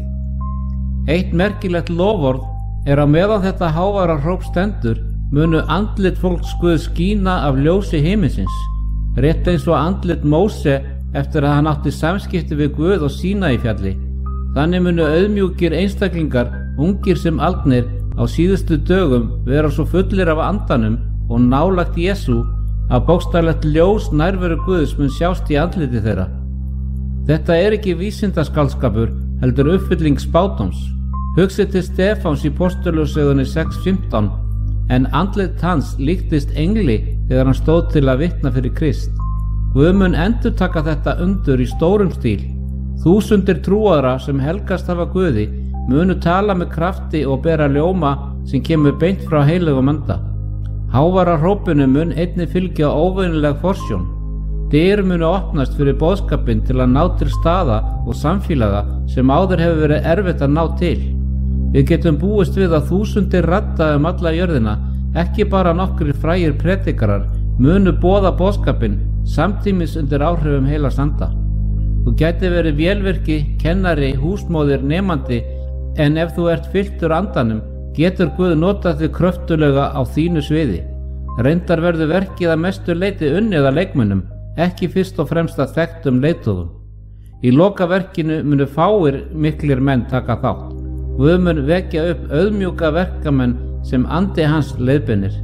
Eitt merkilegt loforð á meðan þetta hávara hróp stendur, munu andlit fólks Guðs skína af ljósi himinsins, rétt eins og andlit Móse eftir að hann átti samskipti við Guð og Sínaí fjalli. Þannig munu auðmjúkir einstaklingar, ungir sem aldnir, á síðustu dögum vera svo fullir af andanum og nálægt Jesú að bókstaflegt ljós nærveru Guðs mun sjást í andliti þeirra. Þetta ekki vísindaskaldskapur, heldur uppfylling spádóms. Hugsið til Stefáns í Postulosögunni 6:15, en andlit hans líktist engli þegar hann stóð til að vitna fyrir Krist. Guð mun endurtaka þetta undur í stórum stíl. Þúsundir trúaðra sem helgast hafa Guði munu tala með krafti og bera ljóma sem kemur beint frá heilögum anda. Hávara hrópinu mun einnig fylgja óvenjuleg forsjón. Dyr munu opnast fyrir boðskapinn til að ná til staða og samfélaga sem áður hefur verið erfitt að ná til. Við getum búist við að þúsundir radda alla jörðina, ekki bara nokkrir frægir predikarar, munu boða boðskapinn samtímis undir áhrifum heilags anda. Þú gæti verið vélvirki, kennari, húsmóðir, nemandi, en ef þú fylltur andanum, getur Guð notað þig kröftulega á þínu sviði. Reyndar verður verkið að mestu leyti unnið að leikmunum, ekki fyrst og fremst að þekktum leiðtogum. Í lokaverkinu munu fáir miklir menn taka þátt. Guð mun vekja upp auðmjúka verkamenn sem andi hans leiðbeinir.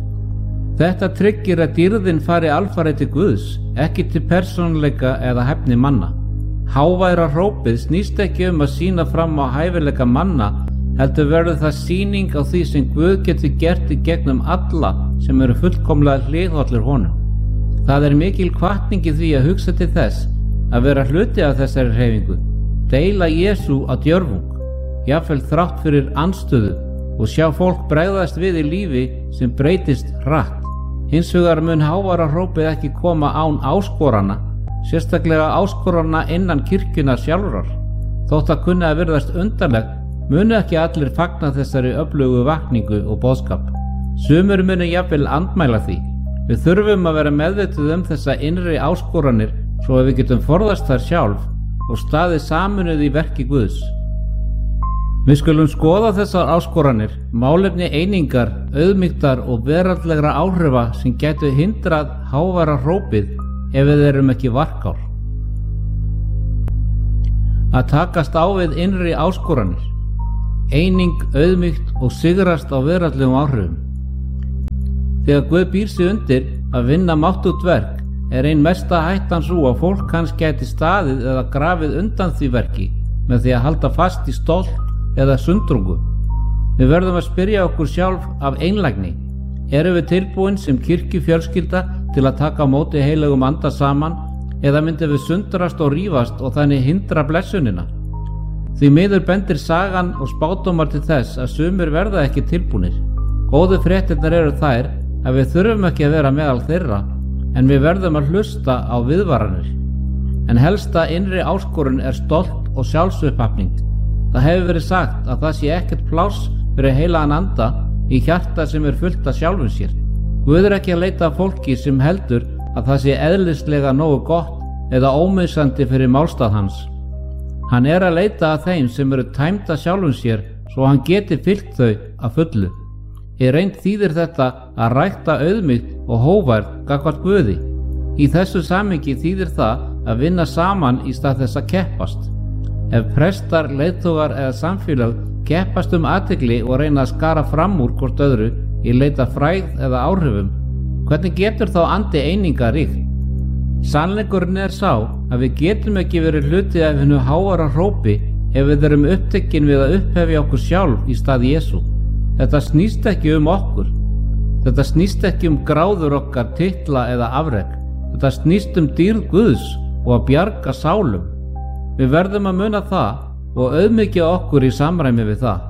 Þetta tryggir að dýrðin fari alfarið til Guðs, ekki til persónuleika eða hæfni manna. Háværa hrópið snýst ekki að sýna fram á hæfileika manna, heldur verður það sýning á því sem Guð getur gert í gegnum alla sem eru fullkomlega hliðhollir honum. Það mikil hvatning í því að hugsa til þess að vera hluti af þessari hreyfingu, deila Jesú á djörfung, jafnvel þrátt fyrir andstöðu, og sjá fólk bregðast við í lífi sem breytist hratt. Hins vegar mun hávara hrópið ekki koma án áskorana, sérstaklega áskorana innan kirkjunnar sjálfrar. Þótt að kunni að virðast undarlegt, munu ekki allir fagna þessari öflugu vakningu og boðskap. Sumir munu jafnvel andmæla því. Við þurfum að vera meðvituð þessa innri áskoranir svo að við getum forðast þær sjálf og staðið sameinuð í verki Guðs. Við skulum skoða þessar áskoranir, málefni einingar, auðmýktar og veraldlegra áhrifa sem gætu hindrað hávara hrópið ef við erum ekki varkár. Að takast á við innri áskoranir, eining, auðmýkt og sigrast á veraldlegum áhrifum. Þegar Guð býr sig undir að vinna máttúgt verk ein mesta hættan sú að fólk hans gæti staðið eða grafið undan því verki með því að halda fast í stolt eða sundrungu. Við verðum að spyrja okkur sjálf af einlægni. Erum við tilbúin sem kirkjufjölskylda til að taka á móti heilögum anda saman eða myndum við sundrast og rífast og þannig hindra blessunina? Því miður bendir sagan og spádómar til þess að sumir verða ekki tilbúnir. Góðu fréttirnar eru þær að við þurfum ekki að vera meðal þeirra, en við verðum að hlusta á viðvaranir. En helsta innri áskorun er stolt og sjálfsupphafning. Það hefur verið sagt að það sé ekkert pláss fyrir heilagan anda í hjarta sem er fullt af sjálfum sér. Guð er ekki að leita að fólki sem heldur að það sé eðlislega nógu gott eða ómissandi fyrir málstað hans. Hann er að leita að þeim sem eru tæmd af sjálfum sér svo hann geti fyllt þau að fullu. Í reynd þýðir þetta að rækta auðmýkt og hógværð gagnvart Guði. Í þessu samhengi þýðir það að vinna saman í stað þess að keppast. Ef prestar, leiðtogar eða samfélag keppast athygli og reyna að skara fram úr hvort öðru í leita frægð eða áhrifum, hvernig getur þá andi eininga ríkt? Sannleikurinn er sá að við getum ekki verið hluti af hinu háværa hrópi ef við erum upptekin við að upphefja okkur sjálf í stað Jesú. Þetta snýst ekki okkur. Þetta snýst ekki gráður okkar, titla eða afrek. Þetta snýst dýrð Guðs og að bjarga sálum. Við verðum að muna það og auðmýkja okkur í samræmi við það.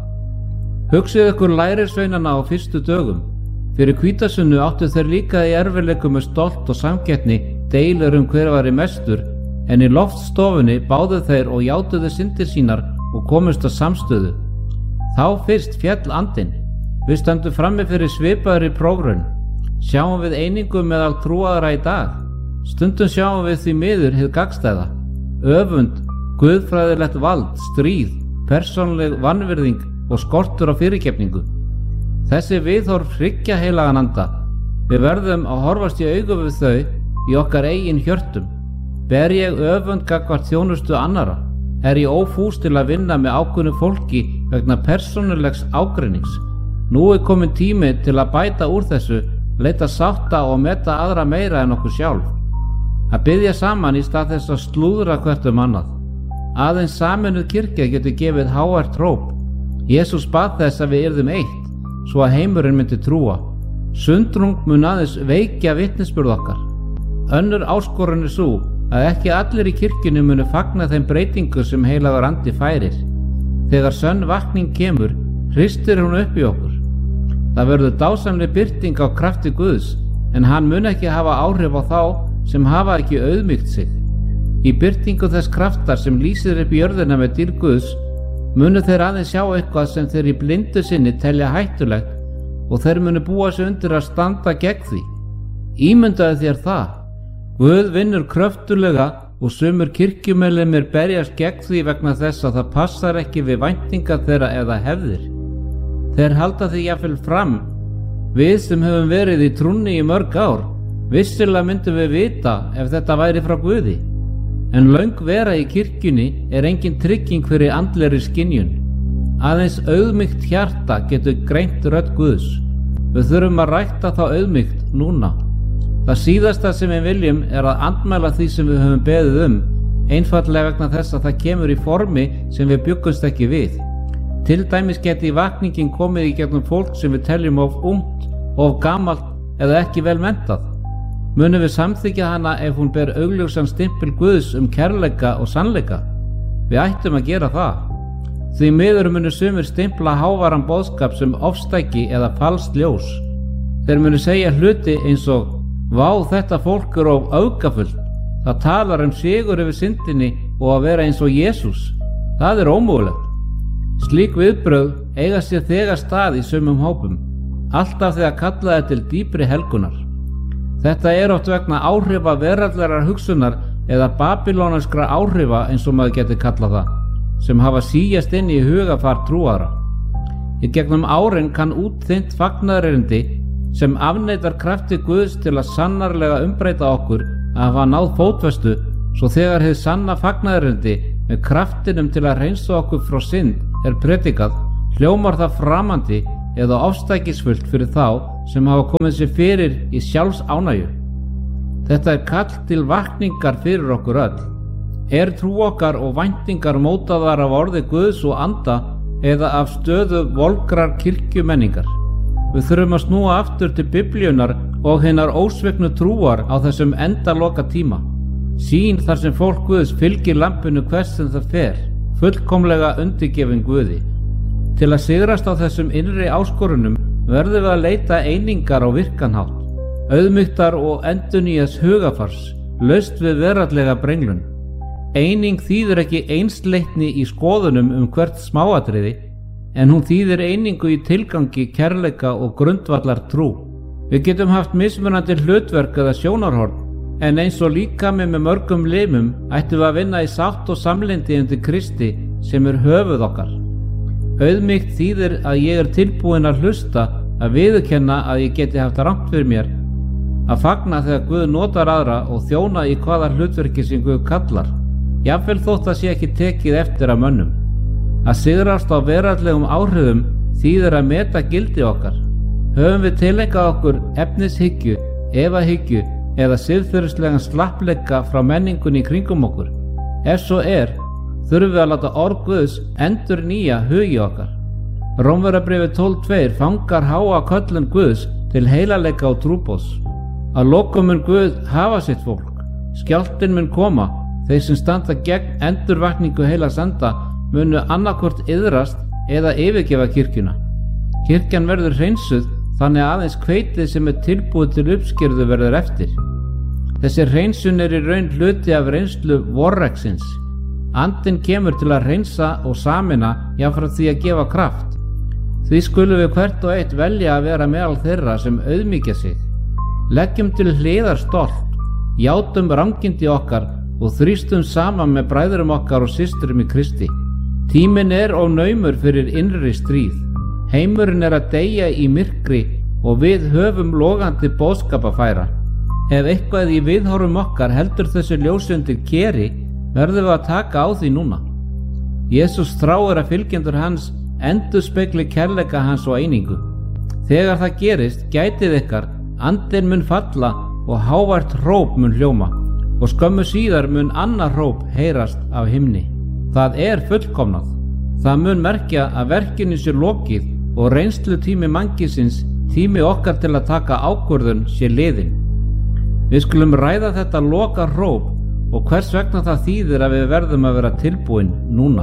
Hugsið ykkur lærisveinana á fyrstu dögum. Fyrir hvítasunnu áttu þeir líka í erfiðleikum með stolt og samkeppni deilur hver væri mestur, en í loftstofunni báðu þeir og játuðu syndir sínar og komust að samstöðu. Þá fyrst féll andinn. Við stöndum frammi fyrir svipaðri prófraun. Sjáum við einingu meðal trúaðra í dag? Stundum sjáum við því miður hið gagnstæða. Öfund, guðfræðilegt vald, stríð, persónuleg vanvirðing og skortur á fyrirgefningu. Þessi viðhorf hryggja heilagan anda. Við verðum að horfast í augu við þau í okkar eigin hjörtum. Ber ég öfund gagnvart þjónustu annarra? Er ég ófús til að vinna með ákveðnu fólki vegna persónulegs ágreinings? Nú er komin tími til að bæta úr þessu, leita sátta og meta aðra meira en okkur sjálf. Að biðja saman í stað þess að slúðra hvert annað. Aðeins sameinuð kirkja getur gefið hávært hróp. Jesús bað þess að við yrðum eitt, svo að heimurinn myndi trúa. Sundrung mun aðeins veikja vitnisburð okkar. Önnur áskorun er sú að ekki allir í kirkjunni munu fagna þeim breytingu sem heilagur andi færir. Þegar sönn vakning kemur, hristir hún upp í okkur. Það verður dásamleg birting á krafti Guðs, en hann mun ekki hafa áhrif á þá sem hafa ekki auðmýkt sig. Í birtingu þess kraftar sem lýsir upp í jörðina með dýrð Guðs, munu þeir aðeins sjá eitthvað sem þeir í blindu sinni telja hættulegt og þeir munu búa sig undir að standa gegn því. Ímyndaðu þér það. Guð vinnur kröftulega og sumur kirkjumeðlimir berjast gegn því vegna þess að það passar ekki við væntingar þeirra eða hefðir. Þeir halda því jafnvel fram. Við sem höfum verið í trúnni í mörg ár, vissilega myndum við vita ef þetta væri frá Guði. En löng vera í kirkjunni er engin trygging fyrir andlegri skynjun. Aðeins auðmýkt hjarta getur greint rödd Guðs. Við þurfum að rækta þá auðmýkt núna. Það síðasta sem við viljum er að andmæla því sem við höfum beðið einfaldlega vegna þess að það kemur í formi sem við bjuggumst ekki við. Til dæmis geti vakningin komið í gegnum fólk sem við teljum of ungt, of gamalt eða ekki vel menntað. Munum við samþykkja hana ef hún ber augljósan stimpil Guðs kærleika og sannleika? Við ættum að gera það. Því miður munu sumir stimpla háværan boðskap sem ofstæki eða falskt ljós. Þeir munu segja hluti eins og: vá, þetta fólk er of öfgafullt. Það talar sigur yfir syndinni og að vera eins og Jesús. Það er ómögulegt. Slík viðbrögð eiga sér þegar stað í sumum hópum, alltaf þegar kallaði til dýpri helgunar. Þetta er oft vegna áhrifa veraldlegar hugsunar eða babylóneskra áhrifa eins og maður getur kallað það, sem hafa síjast inn í hugafar trúaðra. Í gegnum árin kann útþynnt fagnaðarerindi sem afneitar krafti Guðs til að sannarlega umbreyta okkur að hafa náð fótfestu, svo þegar hið sanna fagnaðarerindi með kraftinum til að hreinsa okkur frá synd er predikað, hljómar það framandi eða ofstækisfullt fyrir þá sem hafa komið sér fyrir í sjálfsánægju. Þetta er kall til vakningar fyrir okkur öll. Er trú okkar og væntingar mótaðar af orði Guðs og anda eða af stöðu volgrar kirkjumenningar? Við þurfum að snúa aftur til Biblíunnar og hinnar ósviknu trúar á þessum endaloka tíma. Sýn þar sem fólk Guðs fylgir lampinu hvers sem það fer, fullkomlega undirgefin Guði. Til að sigrast á þessum innri áskorunum verðum við að leita einingar á virkanhátt, auðmýktar og endurnýjas hugafars, laust við veraldlega brenglun. Eining þýðir ekki einsleitni í skoðunum hvert smáatriði, en hún þýðir einingu í tilgangi, kærleika og grundvallar trú. Við getum haft mismunandi hlutverk eða sjónarhorn, en eins og líkami með mörgum limum ættum við að vinna í sátt og samlyndi undir Kristi sem höfuð okkar. Auðmýkt þýðir að ég tilbúinn að hlusta, að viðurkenna að ég geti haft rangt fyrir mér, að fagna þegar Guð notar aðra og þjóna í hvaða hlutverki sem Guð kallar, jafnvel þótt að sé ekki tekið eftir af mönnum. Að sigrast á veraldlegum áhrifum þýðir að meta gildi okkar. Höfum við tileinkað okkur efnishyggju, efahyggju eða siðferðislegan slappleika frá menningunni í kringum okkur? Ef svo þurfum við að láta orð Guðs endurnýja hugi okkar. Rómverjabréfið 12:2 fangar háa köllun Guðs til heilagleika og trúboðs. Að lokum mun Guð hafa sitt fólk. Skjálftinn mun koma. Þeir sem standa gegn endurvakningu heilags anda munu annaðhvort iðrast eða yfirgefa kirkjuna. Kirkjan verður hreinsuð, þannig að aðeins hveitið sem tilbúið til uppskerðu verður eftir. Þessi hreinsun í raun hluti af reynslu vorreksins. Andinn kemur til að hreinsa og sameina jafnframt því að gefa kraft. Því skulum við hvert og eitt velja að vera meðal þeirra sem auðmýkja sig. Leggjum til hliðar stolt, játum rangindi okkar og þrýstum saman með bræðurum okkar og systurum í Kristi. Tíminn of naumur fyrir innri stríð. Heimurinn að deyja í myrkri og við höfum logandi boðskap að færa. Ef eitthvað í viðhorfum okkar heldur þessu ljósi undir keri, verðum við að taka á því núna. Jesús þráir að fylgjendur hans endurspegli kærleika hans og einingu. Þegar það gerist, gætið ykkar, andinn mun falla og hávært hróp mun hljóma, og skömmu síðar mun annað hróp heyrast af himni. Það fullkomnað. Það mun merkja að verkinu sé lokið og reynslu tími mannkisins, tími okkar til að taka ákvörðun, sé liðinn. Við skulum ræða þetta loka hróp og hvers vegna það þýðir að við verðum að vera tilbúin núna.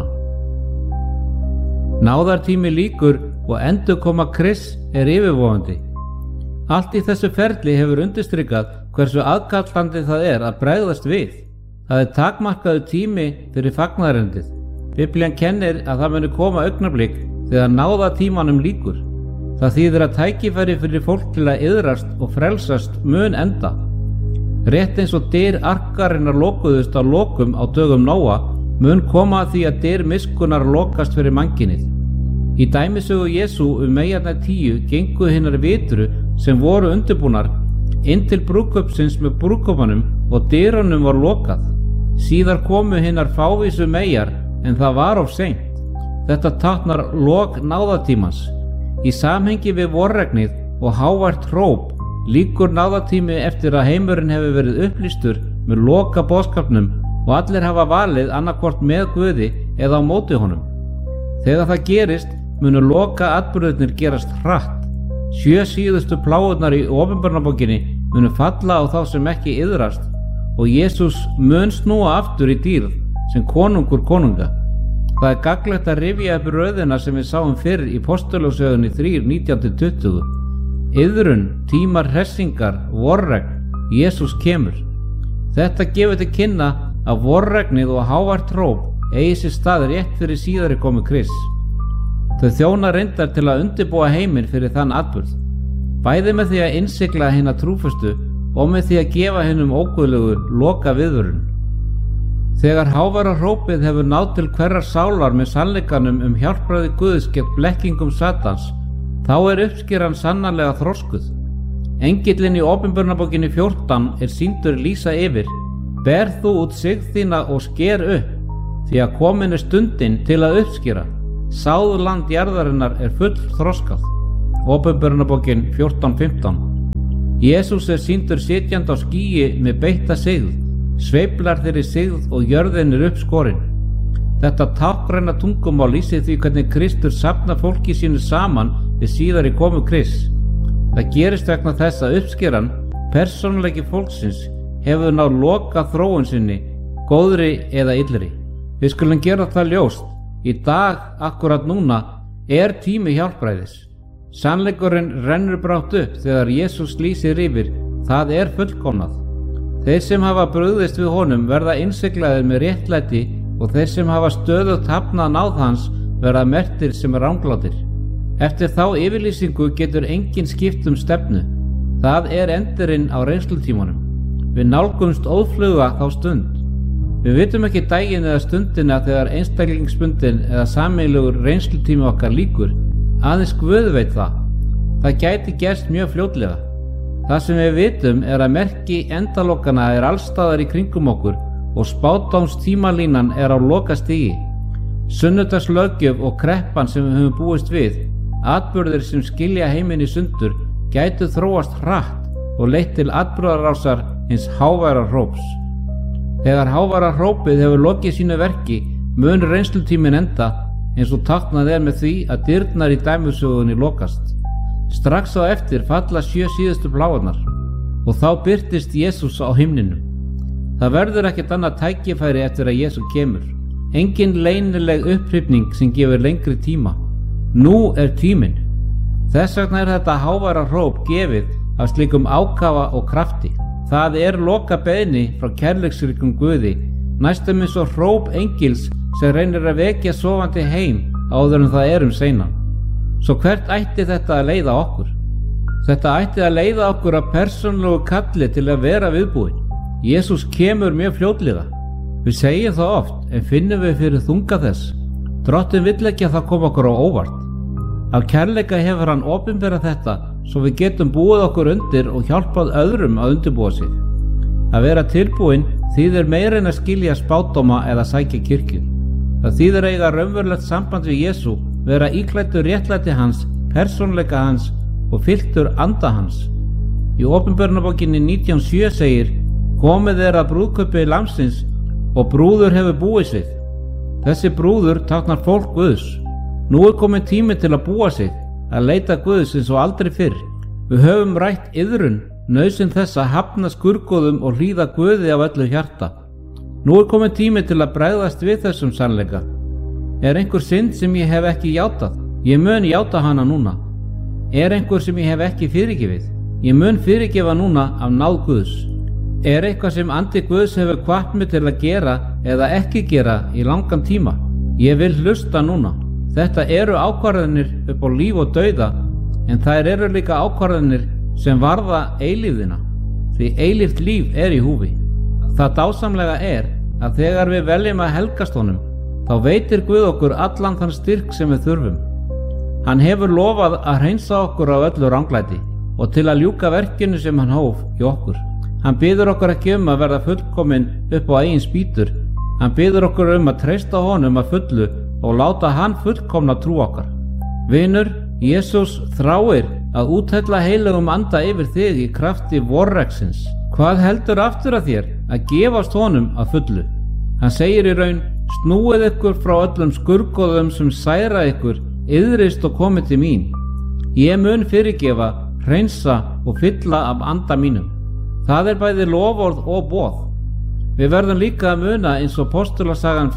Náðartími lýkur og endurkoma Krists yfirvofandi. Allt í þessu ferli hefur undirstrikað hversu aðkallandi það að bregðast við. Það takmarkaður tími fyrir fagnaðarendið. Biblían kennir að það muni koma augnablik þegar náðartímanum lýkur. Það þýðir að tækifæri fyrir fólk til að iðrast og frelsast mun enda. Rétt eins og dyr arkarinnar lokuðust á lokum á dögum Nóa, mun koma að því að dyr miskunnar lokast fyrir mannkynið. Í dæmisögu Jesú meyjarnar 10 gengu hinnar vitru sem voru undirbúnar inn til brúðkaupsins með brúðkaupanum og dyrunum var lokað. Síðar komu hinnar fávísu meyjar en það var of seint. Þetta táknar lok náðartímans. Í samhengi við vorregnið og hávært hróp lýkur náðartími eftir að heimurinn hefur verið upplýstur með loka boðskapnum og allir hafa valið annarkvort með Guði eða á móti honum. Þegar það gerist munu loka atburðirnir gerast hratt. 7 síðustu pláurnar í Åpenbarabókinni munu falla á þá sem ekki iðrast og Jesús mun snúa aftur í dýrð sem konungur konunga. Það gagnlegt að rifja upp röðina sem við sáum fyrr í Postulosögunni 3:19-20. Iðrun, tímar hressingar, vorregn, Jesús kemur. Þetta gefur til kynna að vorregnið og hávært hróp eigi sér stað rétt fyrir síðari komu Krists. Þau þjóna reyndar til að undirbúa heiminn fyrir þann atburð, bæði með því að innsigla hina trúföstu og með því að gefa hinum óguðlegu loka viðvörun. Þegar háværa hrópið hefur náð til hverrar sálar með sannleikanum hjálpræði Guðs gegn blekkingum Satans, þá uppskeran sannarlega þroskuð. Engillinn í Åpenbarabókinni 14 sýndur lýsa yfir: ber þú út sigð þína og sker upp, því að komin stundin til að uppskera. Sáð land jarðarinnar full þroskað. Åpenbarabókin 14:15. Jesús sýndur sitjandi á skýi með beitta sigð, sveiflar þeirri sigð og jörðin uppskorin. Þetta táknræna tungumál lýsir því hvernig Kristur safnar fólki sínu saman við síðari komu Krists. Það gerist vegna þess að uppskeran, persónuleiki fólksins, hefur náð loka þróun sinni, góðri eða illri. Við skulum gera það ljóst. Í dag, akkurat núna, er tími hjálpræðis. Sannleikurinn rennur brátt upp þegar Jesús lýsir yfir, það er fullkomnað. Þeir sem hafa brugðist við honum verða innsiglaðir með réttlæti og þeir sem hafa stöðugt hafnað náð hans verða merktir sem ranglátir. Eftir þá yfirlýsingu getur enginn skipt stefnu. Það er endurinn á reynslutímanum. Við nálgumst óðfluga þá stund. Við vitum ekki daginn eða stundina þegar einstaklingsbundin eða sameiginlegur reynslutími okkar lýkur. Aðeins Guð veit það. Það gæti gerst mjög fljótlega. Það sem við vitum er að merki endalokana er allstaðar í kringum okkur og spádómstímalínan er á lokastigi. Sunnudagslöggjöf og kreppan sem við höfum búist við, atburðir sem skilja heiminn í sundur, gætu þróast hratt og leitt til atburðarásar hins háværa hróps. Þegar háværa hrópið hefur lokið sínu verki, mun reynslutíminn enda eins og táknað er með því að dyrnar í dæmisögunni lokast. Strax á eftir falla 7 síðustu plágarnar og þá birtist Jesús á himninum. Það verður ekkert annað tækifæri eftir að Jesús kemur. Engin leynileg upphrifning sem gefur lengri tíma. Nú er tíminn. Þess vegna er þetta háværa hróp gefið af slíkum ákafa og krafti. Það er loka beiðni frá kærleiksríkum Guði, næstum eins og hróp engils sem reynir að vekja sofandi heim áður en það er seinan. Svo hvert ætti þetta að leiða okkur? Þetta ætti að leiða okkur að persónulegu kalli til að vera viðbúin. Jesús kemur mjög fljótlega. Við segjum það oft, en finnum við fyrir þunga þess. Drottinn vill ekki að það koma okkur á óvart. Af kærleika hefur hann opinberað þetta, svo við getum búið okkur undir og hjálpað öðrum að undirbúa sig. Að vera tilbúin þýðir meira en að skilja spádóma eða sækja kirkju. Það þýðir eiga raunverulegt samband við Jesú, vera íklæddur réttlæti hans, persónleika hans og fylltur anda hans. Í Opinberunarbókinni 19:7 segir: komið er að brúðkaupi lamsins og brúður hefur búið sig. Þessi brúður táknar fólk Guðs. Nú er komin tími til að búa sig, að leita Guðs eins og aldrei fyrr. Við höfum rætt iðrun, nauðsyn þess að hafna skurgoðum og hlýða Guði af öllu hjarta. Nú er komin tími til að bregðast við þessum sannleika. Er einhver synd sem ég hef ekki játað? Ég mun játa hana núna. Er einhver sem ég hef ekki fyrirgefið? Ég mun fyrirgefa núna af náð Guðs. Er eitthvað sem andi Guðs hefur hvatt mig til að gera eða ekki gera í langan tíma? Ég vil hlusta núna. Þetta eru ákvarðanir upp á líf og dauða, en þær eru líka ákvarðanir sem varða eilífðina, því eilíft líf er í húfi. Það dásamlega er að þegar við veljum að helgast honum, þá veitir Guð okkur allan þann styrk sem við þurfum. Hann hefur lofað að hreinsa okkur af öllu ranglæti og til að ljúka verkinu sem hann hóf í okkur. Hann biður okkur ekki að verða fullkomin upp á eigin spýtur. Hann biður okkur að treysta honum að fullu og láta hann fullkomna trú okkar. Vinur, Jesús þráir að úthella heilugum anda yfir þig í krafti vorreksins. Hvað heldur aftur að þér að gefast honum að fullu? Hann segir í raun: snúið ykkur frá öllum skurgoðum sem særa ykkur, iðrist og komið til mín. Ég mun fyrirgefa, hreinsa og fylla af anda mínum. Það er bæði loforð og boð. Við verðum líka að muna eins og Postulasagan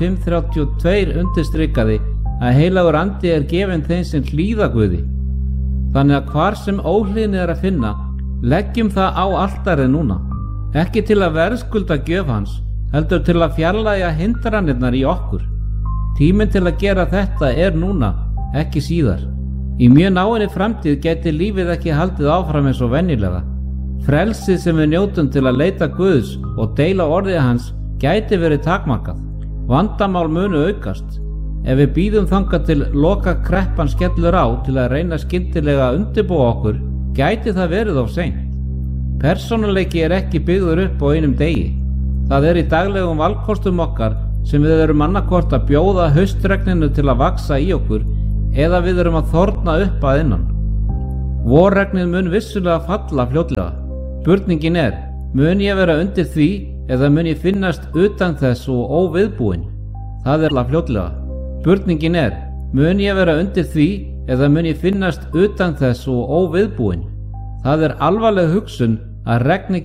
5:32 undirstrikaði að heilagur andi er gefinn þeim sem hlýða Guði. Þannig að hvar sem óhlýðni er að finna, leggjum það á altarið núna. Ekki til að verðskulda gjöf hans, heldur til að fjarlægja hindranirnar í okkur. Tíminn til að gera þetta er núna, ekki síðar. Í mjög náinni framtíð gæti lífið ekki haldið áfram eins og venjulega. Frelsið sem við njótum til að leita Guðs og deila orðið hans gæti verið takmarkað. Vandamál munu aukast. Ef við bíðum þangað til loka kreppan skellur á til að reyna skyndilega að undirbúa okkur, gæti það verið of seint. Persónuleiki er ekki byggður upp á einum degi. Það er í daglegum valkostum okkar sem við erum annarkvort að bjóða haustregninu til að vaksa í okkur eða við erum að þorna upp að innan. Vorregnið mun vissulega falla fljótlega. Spurningin er: mun ég vera undir því eða mun ég finnast utan þess og óviðbúinn? Það er fljótlega. Spurningin er: mun ég vera undir því eða mun ég finnast utan þess og óviðbúinn? Það er alvarleg hugsun að regni